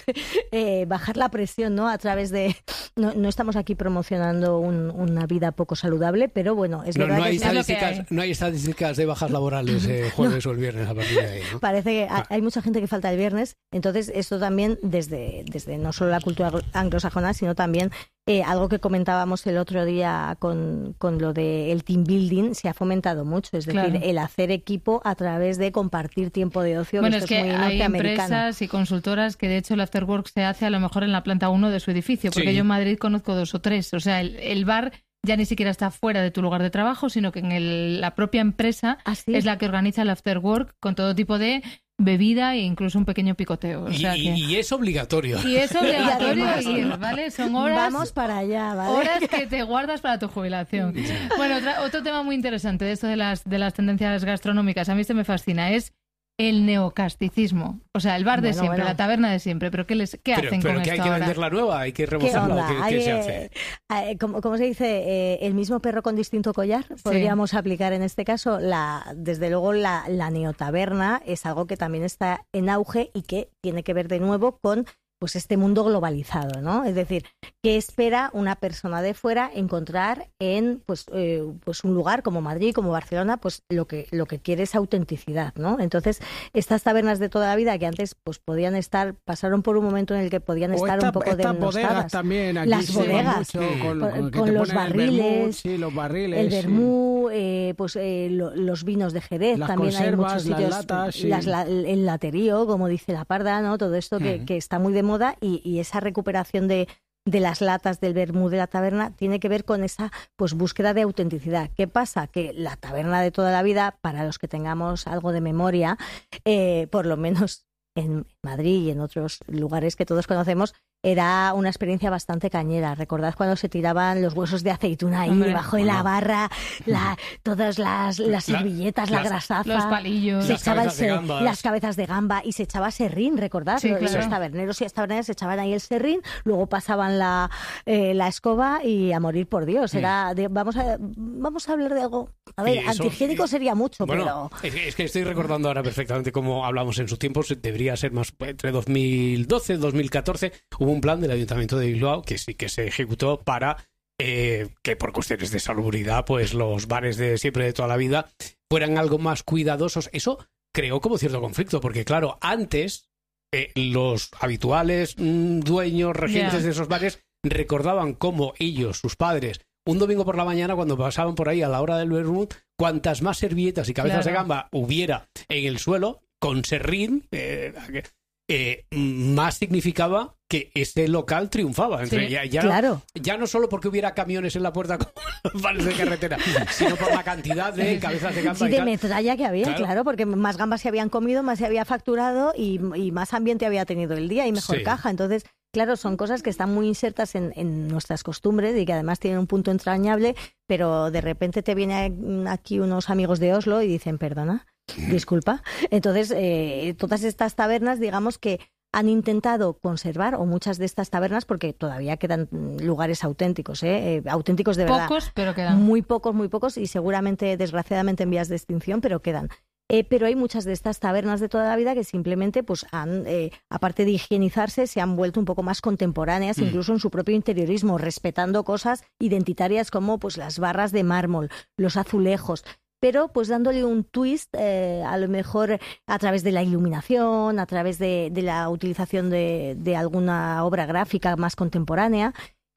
bajar la presión, ¿no? A través de... No estamos aquí promocionando una vida poco saludable, pero bueno, es verdad no hay estadísticas de bajas laborales jueves o el viernes a partir de ahí, ¿no? Parece que hay mucha gente que falta el viernes, entonces esto también desde no solo la cultura anglosajona, sino también algo que comentábamos el otro día con lo del team building, se ha fomentado mucho, es decir, el hacer equipo a través de compartir tiempo de ocio. Bueno, es que hay empresas y consultoras que de hecho el After Work se hace a lo mejor en la planta 1 de su edificio, porque yo en Madrid conozco 2 o 3, o sea, el bar ya ni siquiera está fuera de tu lugar de trabajo, sino que en la propia empresa es la que organiza el after work con todo tipo de bebida e incluso un pequeño picoteo. O sea y es obligatorio. Y es obligatorio ir, ¿vale? Son horas... Vamos para allá, ¿vale? Horas que te guardas para tu jubilación. Bueno, otro tema muy interesante de esto de las tendencias gastronómicas, a mí se me fascina, es el neocasticismo. O sea, el bar de siempre, la taberna de siempre. ¿Pero qué hacen con esto hay que vender la nueva, hay que rebozarla. ¿Qué se hace? ¿Cómo se dice? El mismo perro con distinto collar. Podríamos aplicar en este caso. Desde luego, la neotaberna es algo que también está en auge y que tiene que ver de nuevo con pues este mundo globalizado, ¿no? Es decir, ¿qué espera una persona de fuera encontrar en pues un lugar como Madrid, como Barcelona? Pues lo que quiere es autenticidad, ¿no? Entonces, estas tabernas de toda la vida que antes pues pasaron por un momento en el que podían estar un poco bodegas también, aquí las bodegas con los barriles, los barriles, el vermú, los vinos de Jerez, las también hay muchos sitios, latas, el laterío, como dice la Parda, ¿no? Todo esto que está muy de moda y esa recuperación de las latas del vermú de la taberna tiene que ver con esa pues búsqueda de autenticidad. ¿Qué pasa? Que la taberna de toda la vida, para los que tengamos algo de memoria, por lo menos en Madrid y en otros lugares que todos conocemos, era una experiencia bastante cañera. ¿Recordad cuando se tiraban los huesos de aceituna ahí debajo de la barra, todas las servilletas, la grasaza, los palillos, las cabezas de gamba y se echaba serrín, ¿recordad? Sí, claro. Los taberneros y las taberneras se echaban ahí el serrín, luego pasaban la escoba y a morir por Dios. Vamos a hablar de algo. A ver, antihigiénico sería mucho, bueno, pero... Es que estoy recordando ahora perfectamente cómo hablamos en su tiempo, debería ser más entre 2012 y 2014, hubo un plan del Ayuntamiento de Bilbao que sí que se ejecutó para que por cuestiones de salubridad pues los bares de siempre de toda la vida fueran algo más cuidadosos. Eso creó como cierto conflicto, porque claro, antes los habituales dueños, regentes de esos bares recordaban cómo ellos, sus padres, un domingo por la mañana cuando pasaban por ahí a la hora del vermut, cuantas más servilletas y cabezas de gamba hubiera en el suelo, con serrín, más significaba que ese local triunfaba. Ya no solo porque hubiera camiones en la puerta como los bares de carretera, sino por la cantidad de cabezas de gamba. Sí, de metralla que había, claro, porque más gambas se habían comido, más se había facturado y más ambiente había tenido el día y mejor caja. Entonces, claro, son cosas que están muy insertas en nuestras costumbres y que además tienen un punto entrañable, pero de repente te vienen aquí unos amigos de Oslo y dicen, perdona, disculpa. Entonces, todas estas tabernas, digamos que han intentado conservar, o muchas de estas tabernas, porque todavía quedan lugares auténticos, auténticos de verdad. Pocos, pero quedan. Muy pocos y seguramente, desgraciadamente, en vías de extinción, pero quedan. Pero hay muchas de estas tabernas de toda la vida que simplemente, pues han, aparte de higienizarse, se han vuelto un poco más contemporáneas, incluso en su propio interiorismo, respetando cosas identitarias como pues las barras de mármol, los azulejos, pero pues dándole un twist, a lo mejor a través de la iluminación, a través de la utilización de alguna obra gráfica más contemporánea.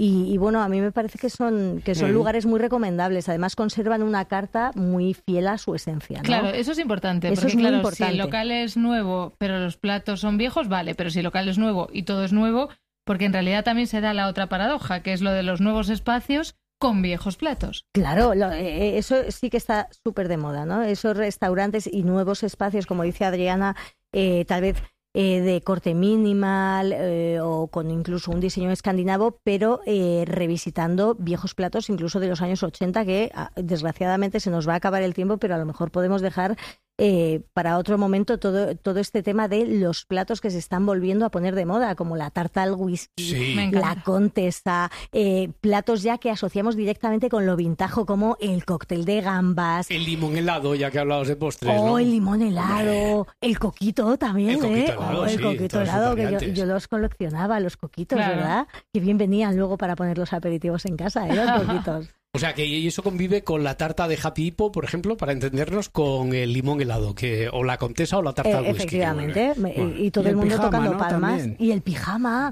Y bueno, a mí me parece que son lugares muy recomendables. Además, conservan una carta muy fiel a su esencia, ¿no? Claro, eso es importante. Eso porque, es muy claro, importante. Si el local es nuevo, pero los platos son viejos, vale. Pero si el local es nuevo y todo es nuevo, porque en realidad también se da la otra paradoja, que es lo de los nuevos espacios con viejos platos. Claro, eso sí que está súper de moda, ¿no? Esos restaurantes y nuevos espacios, como dice Adriana, tal vez de corte minimal o con incluso un diseño escandinavo, pero revisitando viejos platos incluso de los años 80 que desgraciadamente se nos va a acabar el tiempo, pero a lo mejor podemos dejar para otro momento todo este tema de los platos que se están volviendo a poner de moda, como la tarta al whisky, la contesa, platos ya que asociamos directamente con lo vintajo, como el cóctel de gambas, el limón helado, ya que hablabas de postres, ¿no? El limón helado, el coquito también, el coquito helado, que yo los coleccionaba, los coquitos, claro. ¿Verdad? Que bien venían luego para poner los aperitivos en casa, los coquitos. O sea, que eso convive con la tarta de Happy Hippo, por ejemplo, para entendernos, con el limón helado, o la contesa o la tarta al whisky. Efectivamente, y todo el mundo pijama, tocando, ¿no? Palmas. También. Y el pijama,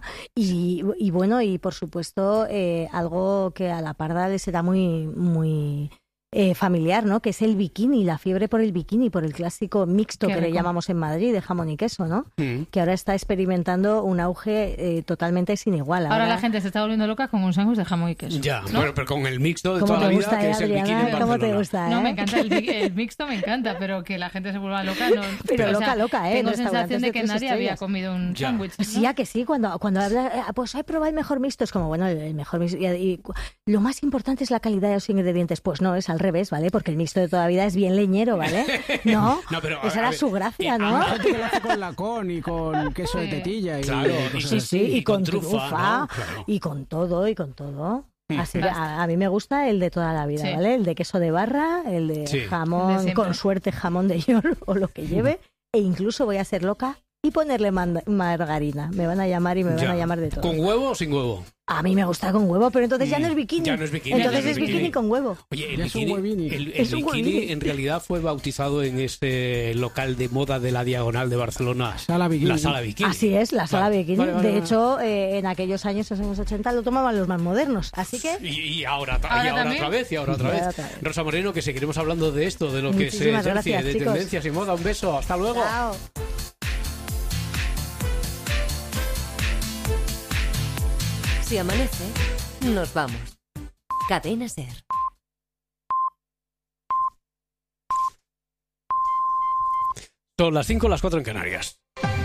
y bueno, y por supuesto, algo que a la Parda le será muy, muy familiar, ¿no? Que es el bikini, la fiebre por el bikini, por el clásico mixto que le llamamos en Madrid, de jamón y queso, ¿no? Que ahora está experimentando un auge totalmente sin igual. Ahora la gente se está volviendo loca con un sándwich de jamón y queso. Ya, ¿no? bueno, pero con el mixto de toda la vida, que es el bikini en Barcelona. ¿Cómo te gusta, No, me encanta el mixto, me encanta, pero que la gente se vuelva loca, no. Pero loca, Tengo sensación de que nadie había comido un sándwich. ¿no? Sí, que sí, cuando habla, pues he probado el mejor mixto, es como, bueno, el mejor mixto, y lo más importante es la calidad de los ingredientes. Pues no, es al revés, ¿vale? Porque el mixto de toda la vida es bien leñero, ¿vale? No, pero, esa era su gracia, ¿no? Hay gente que lo hace con lacón y con queso de tetilla. Claro, y con trufa, ¿no? Claro. y con todo. Así que a mí me gusta el de toda la vida, ¿vale? El de queso de barra, el de jamón, con suerte jamón de york o lo que lleve, e incluso voy a ser loca y ponerle margarina. Me van a llamar y me van a llamar de todo. ¿Con huevo o sin huevo? A mí me gusta con huevo, pero entonces ya no es bikini. Ya no es bikini. Entonces es bikini con huevo. Oye, el bikini en realidad fue bautizado en este local de moda de la Diagonal de Barcelona. La Sala Bikini. Así es, la Sala Bikini. De hecho, en aquellos años, en los 80, lo tomaban los más modernos. Así que... Y ahora otra vez. Rosa Moreno, que seguiremos hablando de esto, de lo que se ejerce, de chicos. tendencias y moda. Un beso, hasta luego. Chao. Si amanece, nos vamos. Cadena SER. Son las 5, las 4 en Canarias.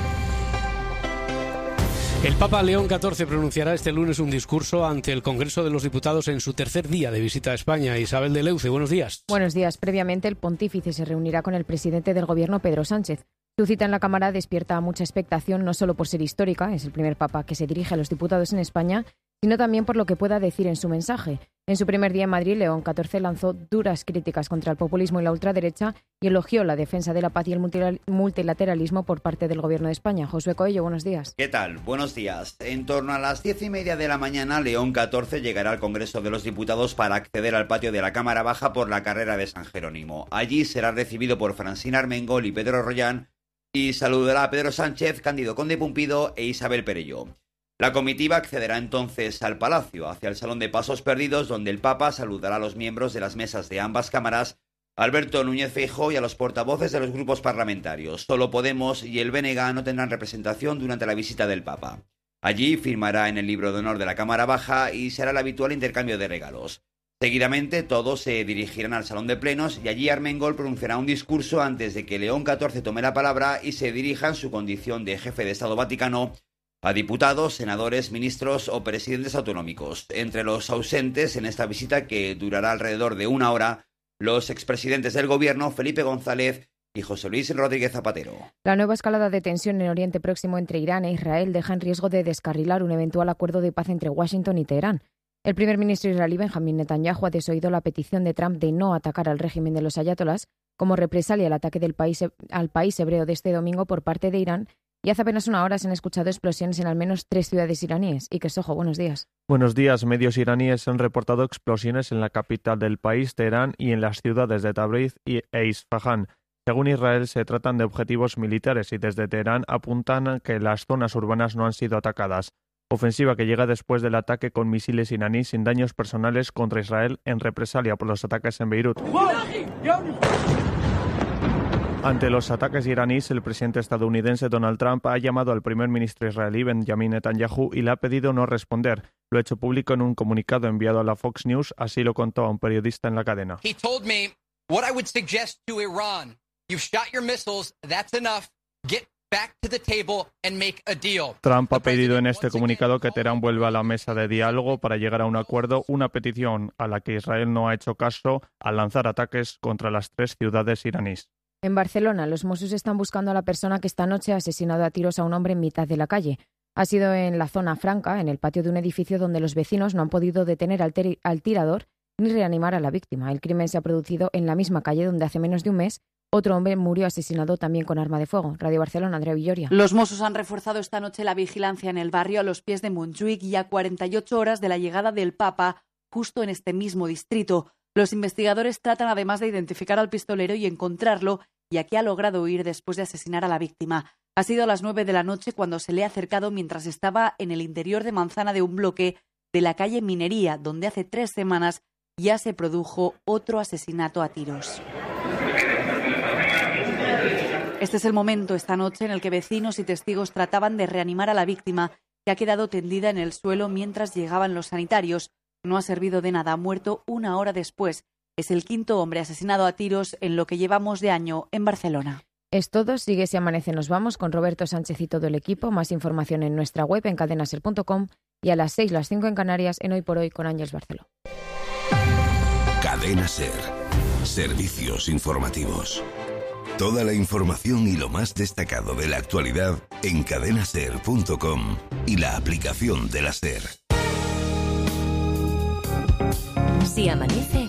El Papa León XIV pronunciará este lunes un discurso ante el Congreso de los Diputados en su tercer día de visita a España. Isabel de Leuce, buenos días. Buenos días. Previamente, el pontífice se reunirá con el presidente del Gobierno, Pedro Sánchez. Su cita en la Cámara despierta mucha expectación, no solo por ser histórica, es el primer papa que se dirige a los diputados en España, sino también por lo que pueda decir en su mensaje. En su primer día en Madrid, León XIV lanzó duras críticas contra el populismo y la ultraderecha y elogió la defensa de la paz y el multilateralismo por parte del Gobierno de España. Josué Coello, buenos días. ¿Qué tal? Buenos días. En torno a las 10:30 de la mañana, León XIV llegará al Congreso de los Diputados para acceder al patio de la Cámara Baja por la carrera de San Jerónimo. Allí será recibido por Francina Armengol y Pedro Rollán y saludará a Pedro Sánchez, Cándido Conde Pumpido e Isabel Perelló. La comitiva accederá entonces al Palacio, hacia el Salón de Pasos Perdidos, donde el Papa saludará a los miembros de las mesas de ambas cámaras, Alberto Núñez Feijóo y a los portavoces de los grupos parlamentarios. Solo Podemos y el BNG no tendrán representación durante la visita del Papa. Allí firmará en el libro de honor de la Cámara Baja y se hará el habitual intercambio de regalos. Seguidamente todos se dirigirán al Salón de Plenos y allí Armengol pronunciará un discurso antes de que León XIV tome la palabra y se dirija en su condición de jefe de Estado Vaticano a diputados, senadores, ministros o presidentes autonómicos. Entre los ausentes en esta visita, que durará alrededor de 1 hora, los expresidentes del Gobierno, Felipe González y José Luis Rodríguez Zapatero. La nueva escalada de tensión en Oriente Próximo entre Irán e Israel deja en riesgo de descarrilar un eventual acuerdo de paz entre Washington y Teherán. El primer ministro israelí Benjamín Netanyahu ha desoído la petición de Trump de no atacar al régimen de los ayatolás como represalia al ataque al país hebreo de este domingo por parte de Irán, y hace apenas 1 hora se han escuchado explosiones en al menos 3 ciudades iraníes. Iker Sojo, buenos días. Buenos días. Medios iraníes han reportado explosiones en la capital del país, Teherán, y en las ciudades de Tabriz e Isfahán. Según Israel, se tratan de objetivos militares y desde Teherán apuntan a que las zonas urbanas no han sido atacadas. Ofensiva que llega después del ataque con misiles iraníes sin daños personales contra Israel en represalia por los ataques en Beirut. Ante los ataques iraníes, el presidente estadounidense Donald Trump ha llamado al primer ministro israelí Benjamín Netanyahu y le ha pedido no responder. Lo ha hecho público en un comunicado enviado a la Fox News, así lo contó a un periodista en la cadena. He told me what I would suggest to Iran. You've shot your missiles, that's enough. Get back to the table and make a deal. Trump ha pedido en este comunicado que Teherán vuelva a la mesa de diálogo para llegar a un acuerdo, una petición a la que Israel no ha hecho caso al lanzar ataques contra las 3 ciudades iraníes. En Barcelona, los Mossos están buscando a la persona que esta noche ha asesinado a tiros a un hombre en mitad de la calle. Ha sido en la zona franca, en el patio de un edificio donde los vecinos no han podido detener al tirador ni reanimar a la víctima. El crimen se ha producido en la misma calle donde hace menos de un mes otro hombre murió asesinado también con arma de fuego. Radio Barcelona, Andrea Villoria. Los Mossos han reforzado esta noche la vigilancia en el barrio a los pies de Montjuïc y a 48 horas de la llegada del Papa, justo en este mismo distrito. Los investigadores tratan además de identificar al pistolero y encontrarlo, ya que ha logrado huir después de asesinar a la víctima. Ha sido a las 9 de la noche cuando se le ha acercado mientras estaba en el interior de manzana de un bloque de la calle Minería, donde hace 3 semanas ya se produjo otro asesinato a tiros. Este es el momento esta noche en el que vecinos y testigos trataban de reanimar a la víctima, que ha quedado tendida en el suelo mientras llegaban los sanitarios. No ha servido de nada, ha muerto 1 hora después. Es el 5º hombre asesinado a tiros en lo que llevamos de año en Barcelona. Es todo. Sigue Si Amanece Nos Vamos con Roberto Sánchez y todo el equipo. Más información en nuestra web en cadenaser.com y a las 6, las 5 en Canarias en Hoy por Hoy con Ángeles Barceló. Cadena Ser. Servicios informativos. Toda la información y lo más destacado de la actualidad en cadenaser.com y la aplicación de la Ser. Si amanece,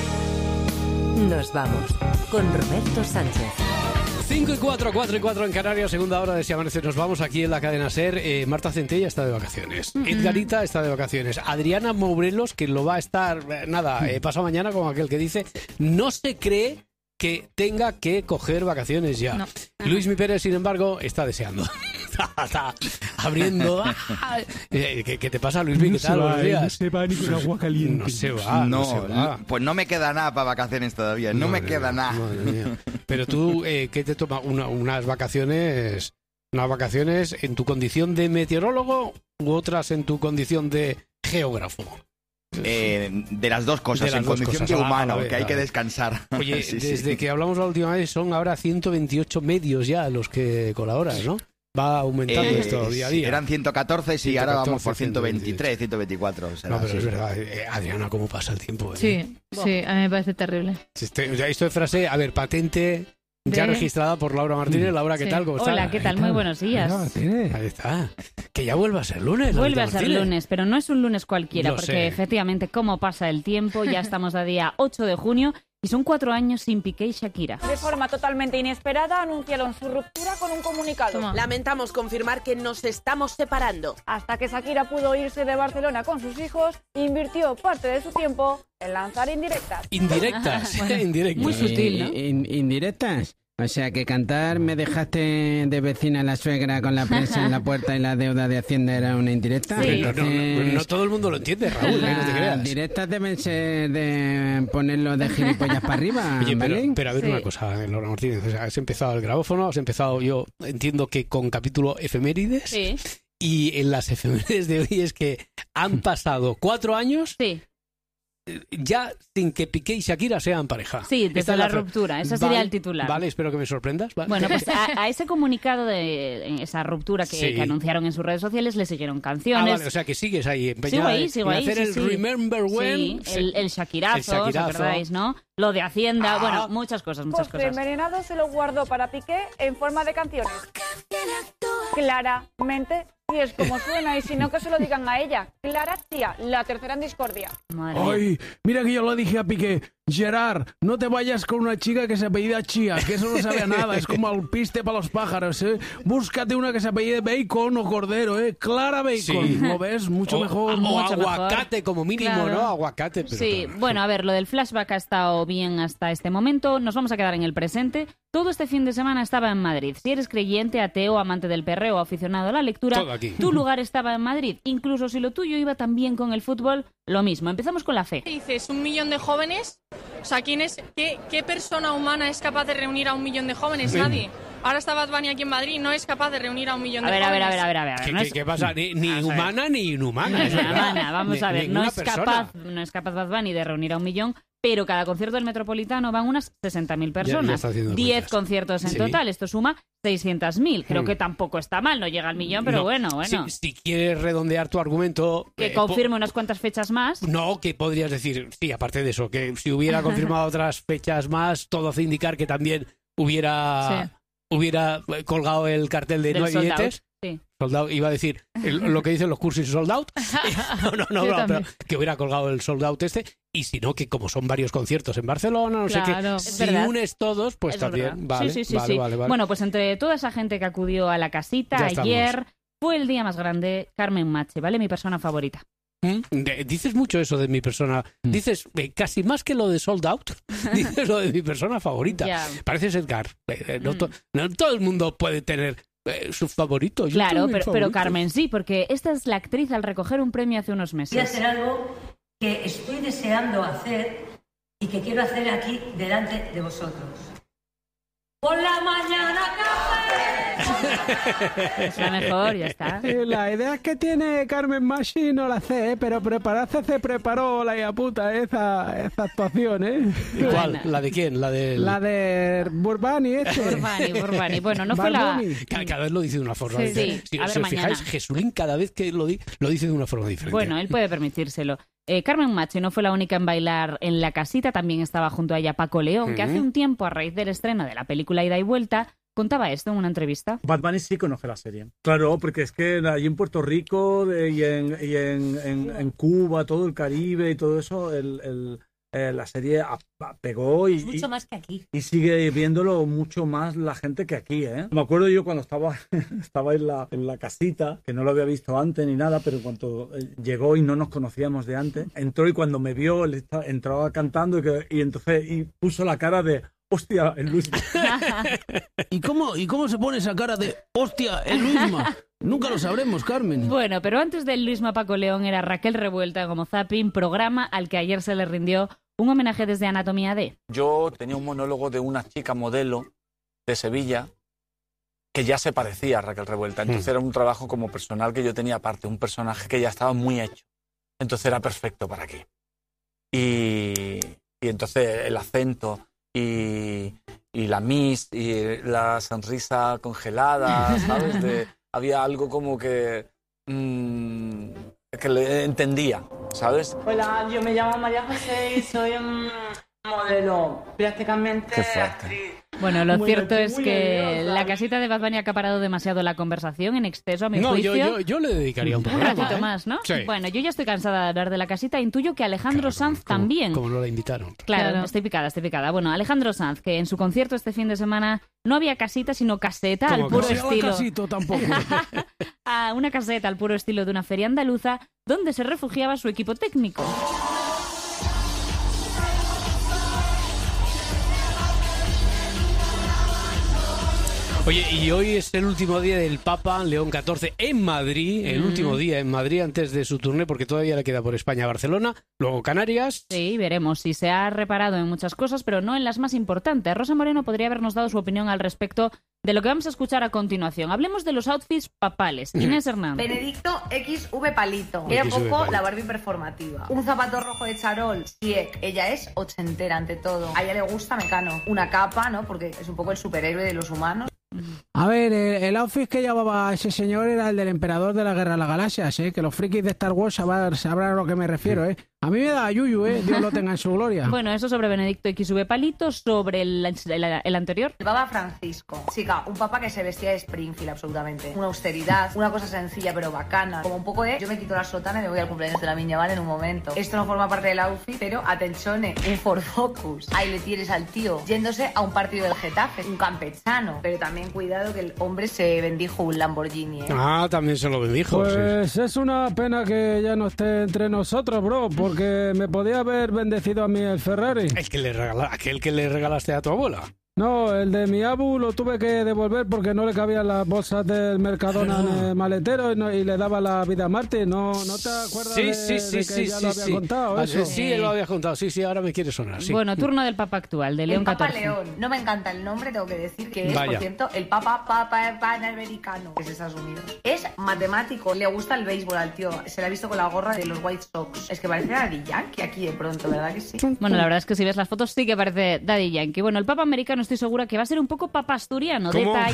nos vamos con Roberto Sánchez. 5 y 4, 4 y 4 en Canarias, segunda hora de Si Amanece Nos Vamos aquí en la cadena SER. Marta Centella está de vacaciones. Edgarita está de vacaciones. Adriana Mourelos, que lo va a estar, pasado mañana, como aquel que dice, no se cree que tenga que coger vacaciones ya. No. Luis Mi Pérez, sin embargo, está deseando. Está abriendo. ¿Qué te pasa, Luis Mi? ¿Qué tal? Buenos días. No se va ni con agua caliente. No se va. Pues no me queda nada para vacaciones todavía. No me queda nada. Madre mía. Pero tú, ¿qué te toma? ¿Unas vacaciones en tu condición de meteorólogo u otras en tu condición de geógrafo? De las dos cosas, en condición de humano, que hay que descansar. Oye, desde que hablamos la última vez son ahora 128 medios ya los que colaboras, ¿no? Va aumentando esto día a día. Eran 114 y ahora vamos por 123, 124. No, pero es verdad, Adriana, cómo pasa el tiempo. Sí, a mí me parece terrible. Esto de frase, a ver, patente... Ya registrada por Laura Martínez. Laura, ¿qué tal? ¿Cómo estás? Hola, ¿qué tal? Muy buenos días. Ahí está. Que ya vuelva a ser lunes. Vuelve a ser lunes, pero no es un lunes cualquiera, porque efectivamente, cómo pasa el tiempo, ya estamos a día 8 de junio y son 4 años sin Piqué y Shakira. De forma totalmente inesperada anunciaron su ruptura con un comunicado. Lamentamos confirmar que nos estamos separando. Hasta que Shakira pudo irse de Barcelona con sus hijos, invirtió parte de su tiempo en lanzar indirectas. Indirectas. Muy sutil, ¿no? Indirectas. O sea, que cantar me dejaste de vecina a la suegra con la prensa en la puerta y la deuda de Hacienda era una indirecta. Sí. No todo el mundo lo entiende, Raúl, no te creas. Las directas deben ser de ponerlo de gilipollas para arriba. Oye, ¿vale? pero a ver una cosa, Laura Martínez. O sea, has empezado el grabófono, has empezado, yo entiendo que con capítulo efemérides. Sí. Y en las efemérides de hoy es que han pasado 4 años. Sí. Ya sin que Piqué y Shakira sean pareja. Sí, desde la ruptura. Ese sería el titular. Vale, espero que me sorprendas. ¿Vale? Bueno, pues a ese comunicado de esa ruptura que anunciaron en sus redes sociales le siguieron canciones. Vale, o sea que sigues ahí empeñada sigo ahí, hacer el Remember When. Sí, el Shakirazo, ¿os acordáis, no? Lo de Hacienda, bueno, muchas cosas. Envenenado se lo guardó para Piqué en forma de canciones. Claramente, y es como suena, y si no que se lo digan a ella. Clara Chía, la tercera en discordia. Ay, mira que yo lo dije a Piqué. Gerard, no te vayas con una chica que se apellida Chía, que eso no sabe a nada, es como alpiste para los pájaros, ¿eh? Búscate una que se apellide Bacon o Cordero, ¿eh? Clara Bacon, Sí. ¿lo ves? Mucho mejor. O aguacate, como mínimo, Claro. ¿no? Aguacate. Pero Sí, bueno, a ver, lo del flashback ha estado bien hasta este momento. Nos vamos a quedar en el presente. Todo este fin de semana estaba en Madrid. Si eres creyente, ateo, amante del perreo o aficionado a la lectura, Todo aquí. tu lugar estaba en Madrid. Incluso si lo tuyo iba también con el fútbol, lo mismo. Empezamos con la fe. Dices 1 millón de jóvenes, o sea, ¿qué persona humana es capaz de reunir a 1 millón de jóvenes? Sí. Nadie. Ahora está Bad Bunny aquí en Madrid, no es capaz de reunir a 1 millón de jóvenes. A ver. ¿Qué pasa? Ni humana ni inhumana. Vamos a ver, no Ninguna es persona. capaz Bad Bunny de reunir a 1 millón, pero cada concierto del Metropolitano van unas 60.000 Ya personas. está haciendo 10 cuentas. conciertos en Sí. total, esto suma 600.000. Creo que tampoco está mal, no llega al millón, pero No, bueno. Si quieres redondear tu argumento... Que confirme unas cuantas fechas más. No, que podrías decir, sí, aparte de eso, que si hubiera confirmado otras fechas más, todo hace indicar que también hubiera colgado el cartel de Del no hay sold out, billetes. sí. Sold out, iba a decir lo que dicen los cursos sold out. No, Yo pero también. que hubiera colgado el sold out este. Y si no, que como son varios conciertos en Barcelona, no Claro, sé qué, es si verdad. unes todos, pues Es también. verdad. Vale, Sí. vale. Bueno, pues entre toda esa gente que acudió a la casita Ya estamos. ayer, fue el día más grande. Carmen Machi, ¿vale? Mi persona favorita. Dices mucho eso de mi persona. Dices casi más que lo de sold out. Dices lo de mi persona favorita. Ya. Pareces Edgar. No todo el mundo puede tener su favorito. Yo Claro, tengo mi pero favorito. Carmen sí, porque esta es la actriz al recoger un premio hace unos meses. Voy a hacer algo que estoy deseando hacer y que quiero hacer aquí delante de vosotros. Por la mañana café. Es la mejor, ya está. La idea que tiene Carmen Machi no la sé, pero prepararse se preparó la hija puta esa actuación, ¿eh? ¿Cuál? ¿La de quién? La de Burbani, Burbani. Bueno, no fue la... Cada vez lo dice de una forma diferente. Sí. A ver, Si os mañana. fijáis, Jesulín cada vez que lo dice de una forma diferente. Bueno, él puede permitírselo. Carmen Machi no fue la única en bailar en la casita, también estaba junto a ella Paco León, que hace un tiempo, a raíz del estreno de la película Ida y Vuelta, contaba esto en una entrevista. Bad Bunny sí conoce la serie. Claro, porque es que allí en Puerto Rico y en Cuba, todo el Caribe y todo eso, la serie pegó y mucho más que aquí. Y sigue viéndolo mucho más la gente que aquí, ¿eh? Me acuerdo yo cuando estaba en la casita, que no lo había visto antes ni nada, pero cuando llegó y no nos conocíamos de antes, entró y cuando me vio, entraba cantando y puso la cara de... ¡Hostia, el Luisma! ¿Y cómo se pone esa cara de ¡hostia, el Luisma? Nunca lo sabremos, Carmen. Bueno, pero antes del Luisma Paco León era Raquel Revuelta como Zapping, programa al que ayer se le rindió un homenaje desde Anatomía D. Yo tenía un monólogo de una chica modelo de Sevilla que ya se parecía a Raquel Revuelta. Entonces era un trabajo como personal que yo tenía aparte, un personaje que ya estaba muy hecho. Entonces era perfecto para aquí. Y entonces el acento... Y la Miss y la sonrisa congelada, ¿sabes? Había algo como que le entendía, ¿sabes? Hola, yo me llamo María José y soy modelo, prácticamente actriz. Bueno, lo cierto es que la casita de Bad Bunny ha acaparado demasiado la conversación en exceso, a mi juicio. Yo le dedicaría un programa. Un ratito más, ¿no? Sí. Bueno, yo ya estoy cansada de hablar de la casita. Intuyo que Alejandro Sanz también. Como no la invitaron. Claro, estoy picada. Bueno, Alejandro Sanz, que en su concierto este fin de semana no había casita, sino caseta al puro estilo. Casito tampoco. Una caseta al puro estilo de una feria andaluza donde se refugiaba su equipo técnico. Oye, y hoy es el último día del Papa León XIV en Madrid, el último día en Madrid antes de su turné, porque todavía le queda por España, Barcelona, luego Canarias. Sí, veremos si se ha reparado en muchas cosas, pero no en las más importantes. Rosa Moreno podría habernos dado su opinión al respecto de lo que vamos a escuchar a continuación. Hablemos de los outfits papales. Inés Hernández. Benedicto XV Palito. Era un poco la Barbie performativa. Un zapato rojo de charol, Siek. Ella es ochentera ante todo. A ella le gusta Mecano. Una capa, ¿no? Porque es un poco el superhéroe de los humanos. A ver, el outfit que llevaba ese señor era el del emperador de la Guerra de las Galaxias, que los frikis de Star Wars sabrán a lo que me refiero, A mí me da yuyu, Dios lo tenga en su gloria. Bueno, eso sobre Benedicto XV Palito, sobre el anterior. El Papa Francisco. Chica, un papa que se vestía de Springfield absolutamente. Una austeridad, una cosa sencilla pero bacana. Como un poco yo me quito la sotana y me voy al cumpleaños de la niña, ¿vale? En un momento. Esto no forma parte del outfit, pero atenzione, un Ford Focus. Ahí le tienes al tío yéndose a un partido del Getafe, un campechano. Pero también cuidado que el hombre se bendijo un Lamborghini, Ah, también se lo bendijo. Pues sí. Es una pena que ya no esté entre nosotros, bro, porque me podía haber bendecido a mí el Ferrari. Aquel que le regalaste a tu abuela. No, el de mi abu lo tuve que devolver porque no le cabían las bolsas del Mercadona en el maletero y le daba la vida a Martín. ¿No te acuerdas de que ya lo había contado eso? Sí, él lo había contado. Sí, ahora me quiere sonar. Sí. Bueno, turno del Papa actual, de León XIV. El Papa XIV. León. No me encanta el nombre, tengo que decir que es, por cierto, el Papa Panamericano, que es de Estados Unidos. Es matemático, le gusta el béisbol al tío. Se le ha visto con la gorra de los White Sox. Es que parece Daddy Yankee aquí de pronto, ¿verdad que sí? Bueno, la verdad es que si ves las fotos sí que parece Daddy Yankee. Bueno, el Papa americano estoy segura que va a ser un poco papasturiano,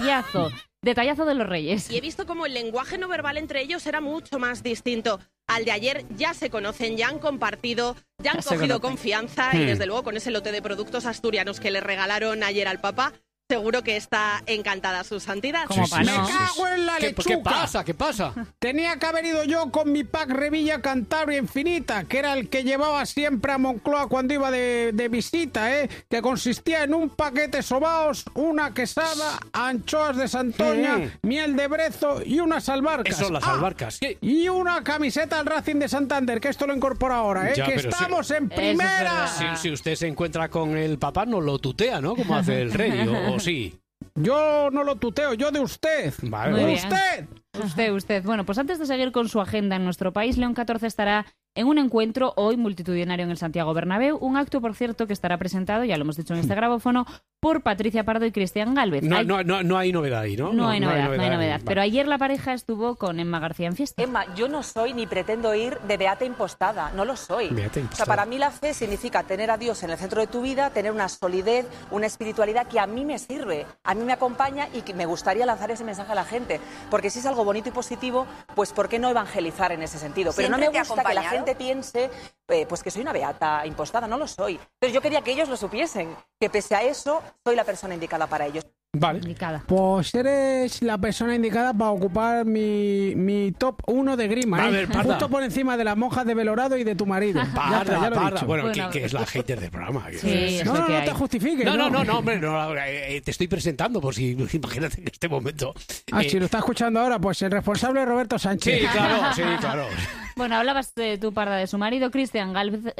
detallazo de los reyes. Y he visto como el lenguaje no verbal entre ellos era mucho más distinto al de ayer. Ya se conocen, ya han compartido, ya han cogido confianza y desde luego con ese lote de productos asturianos que le regalaron ayer al Papa, seguro que está encantada su santidad. Me cago en la lechuga. ¿Qué pasa? Tenía que haber ido yo con mi pack Revilla Cantabria Infinita, que era el que llevaba siempre a Moncloa cuando iba de visita, que consistía en un paquete sobaos, una quesada, anchoas de Santoña, miel de brezo y unas albarcas. Eso, las albarcas. ¿Qué? Y una camiseta al Racing de Santander, que esto lo incorpora ahora, Ya, que pero estamos en primera. Si usted se encuentra con el Papa, no lo tutea, ¿no? Como hace el rey, o sí. Yo no lo tuteo, yo de usted. Vale, Muy bien. ¡Usted! Usted. Bueno, pues antes de seguir con su agenda en nuestro país, León XIV estará en un encuentro hoy multitudinario en el Santiago Bernabéu, un acto, por cierto, que estará presentado, ya lo hemos dicho en este grabófono, por Patricia Pardo y Cristian Gálvez. No hay novedad ahí, ¿no? No hay novedad. Vale. Pero ayer la pareja estuvo con Emma García en fiesta. Emma, yo no soy ni pretendo ir de beata impostada, no lo soy. O sea, para mí la fe significa tener a Dios en el centro de tu vida, tener una solidez, una espiritualidad que a mí me sirve, a mí me acompaña y que me gustaría lanzar ese mensaje a la gente. Porque si es algo bonito y positivo, pues ¿por qué no evangelizar en ese sentido? Pero no me gusta que la gente piense pues que soy una beata impostada, no lo soy. Pero yo quería que ellos lo supiesen, que pese a eso soy la persona indicada para ellos. Vale. Pues eres la persona indicada para ocupar mi top 1 de grima. A ver, Parda. Justo por encima de las monjas de Belorado y de tu marido. Parda. Ya lo he dicho. Bueno, que es la hater del programa. Sí, no te justifiques. No, hombre, te estoy presentando por si imagínate en este momento. Si lo está escuchando ahora, pues el responsable es Roberto Sánchez. Sí, claro. Bueno, hablabas tú, Parda, de su marido, Cristian Gálvez,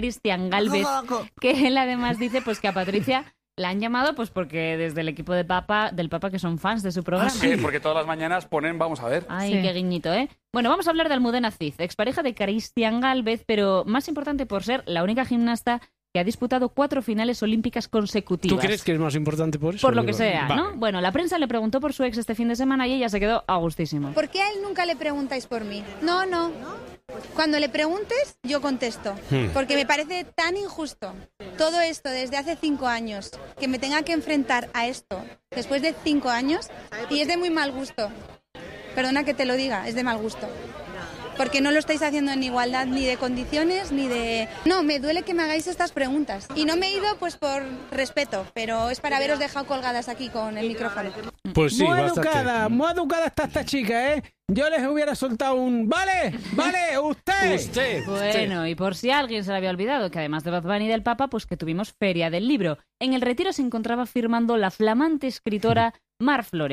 que él además dice pues que a Patricia la han llamado pues porque desde el equipo del Papa que son fans de su programa. Sí, porque todas las mañanas ponen, vamos a ver. Ay, qué guiñito, ¿eh? Bueno, vamos a hablar de Almudena Cid, expareja de Cristian Gálvez, pero más importante por ser la única gimnasta que ha disputado 4 finales olímpicas consecutivas. ¿Tú crees que es más importante por eso? Por lo que sea, ¿no? Bueno, la prensa le preguntó por su ex este fin de semana y ella se quedó a gustísimo. ¿Por qué a él nunca le preguntáis por mí? No. Cuando le preguntes, yo contesto. Porque me parece tan injusto todo esto desde hace 5 años, que me tenga que enfrentar a esto después de 5 años, y es de muy mal gusto. Perdona que te lo diga, es de mal gusto. Porque no lo estáis haciendo en igualdad ni de condiciones ni de... No, me duele que me hagáis estas preguntas. Y no me he ido pues por respeto, pero es para haberos dejado colgadas aquí con el micrófono. Pues sí, muy educada está esta chica, ¿eh? Yo les hubiera soltado un... ¡Vale! ¡Usted! Bueno, y por si alguien se le había olvidado, que además de Bad Bunny y del Papa, pues que tuvimos Feria del Libro. En el Retiro se encontraba firmando la flamante escritora Mar Flores.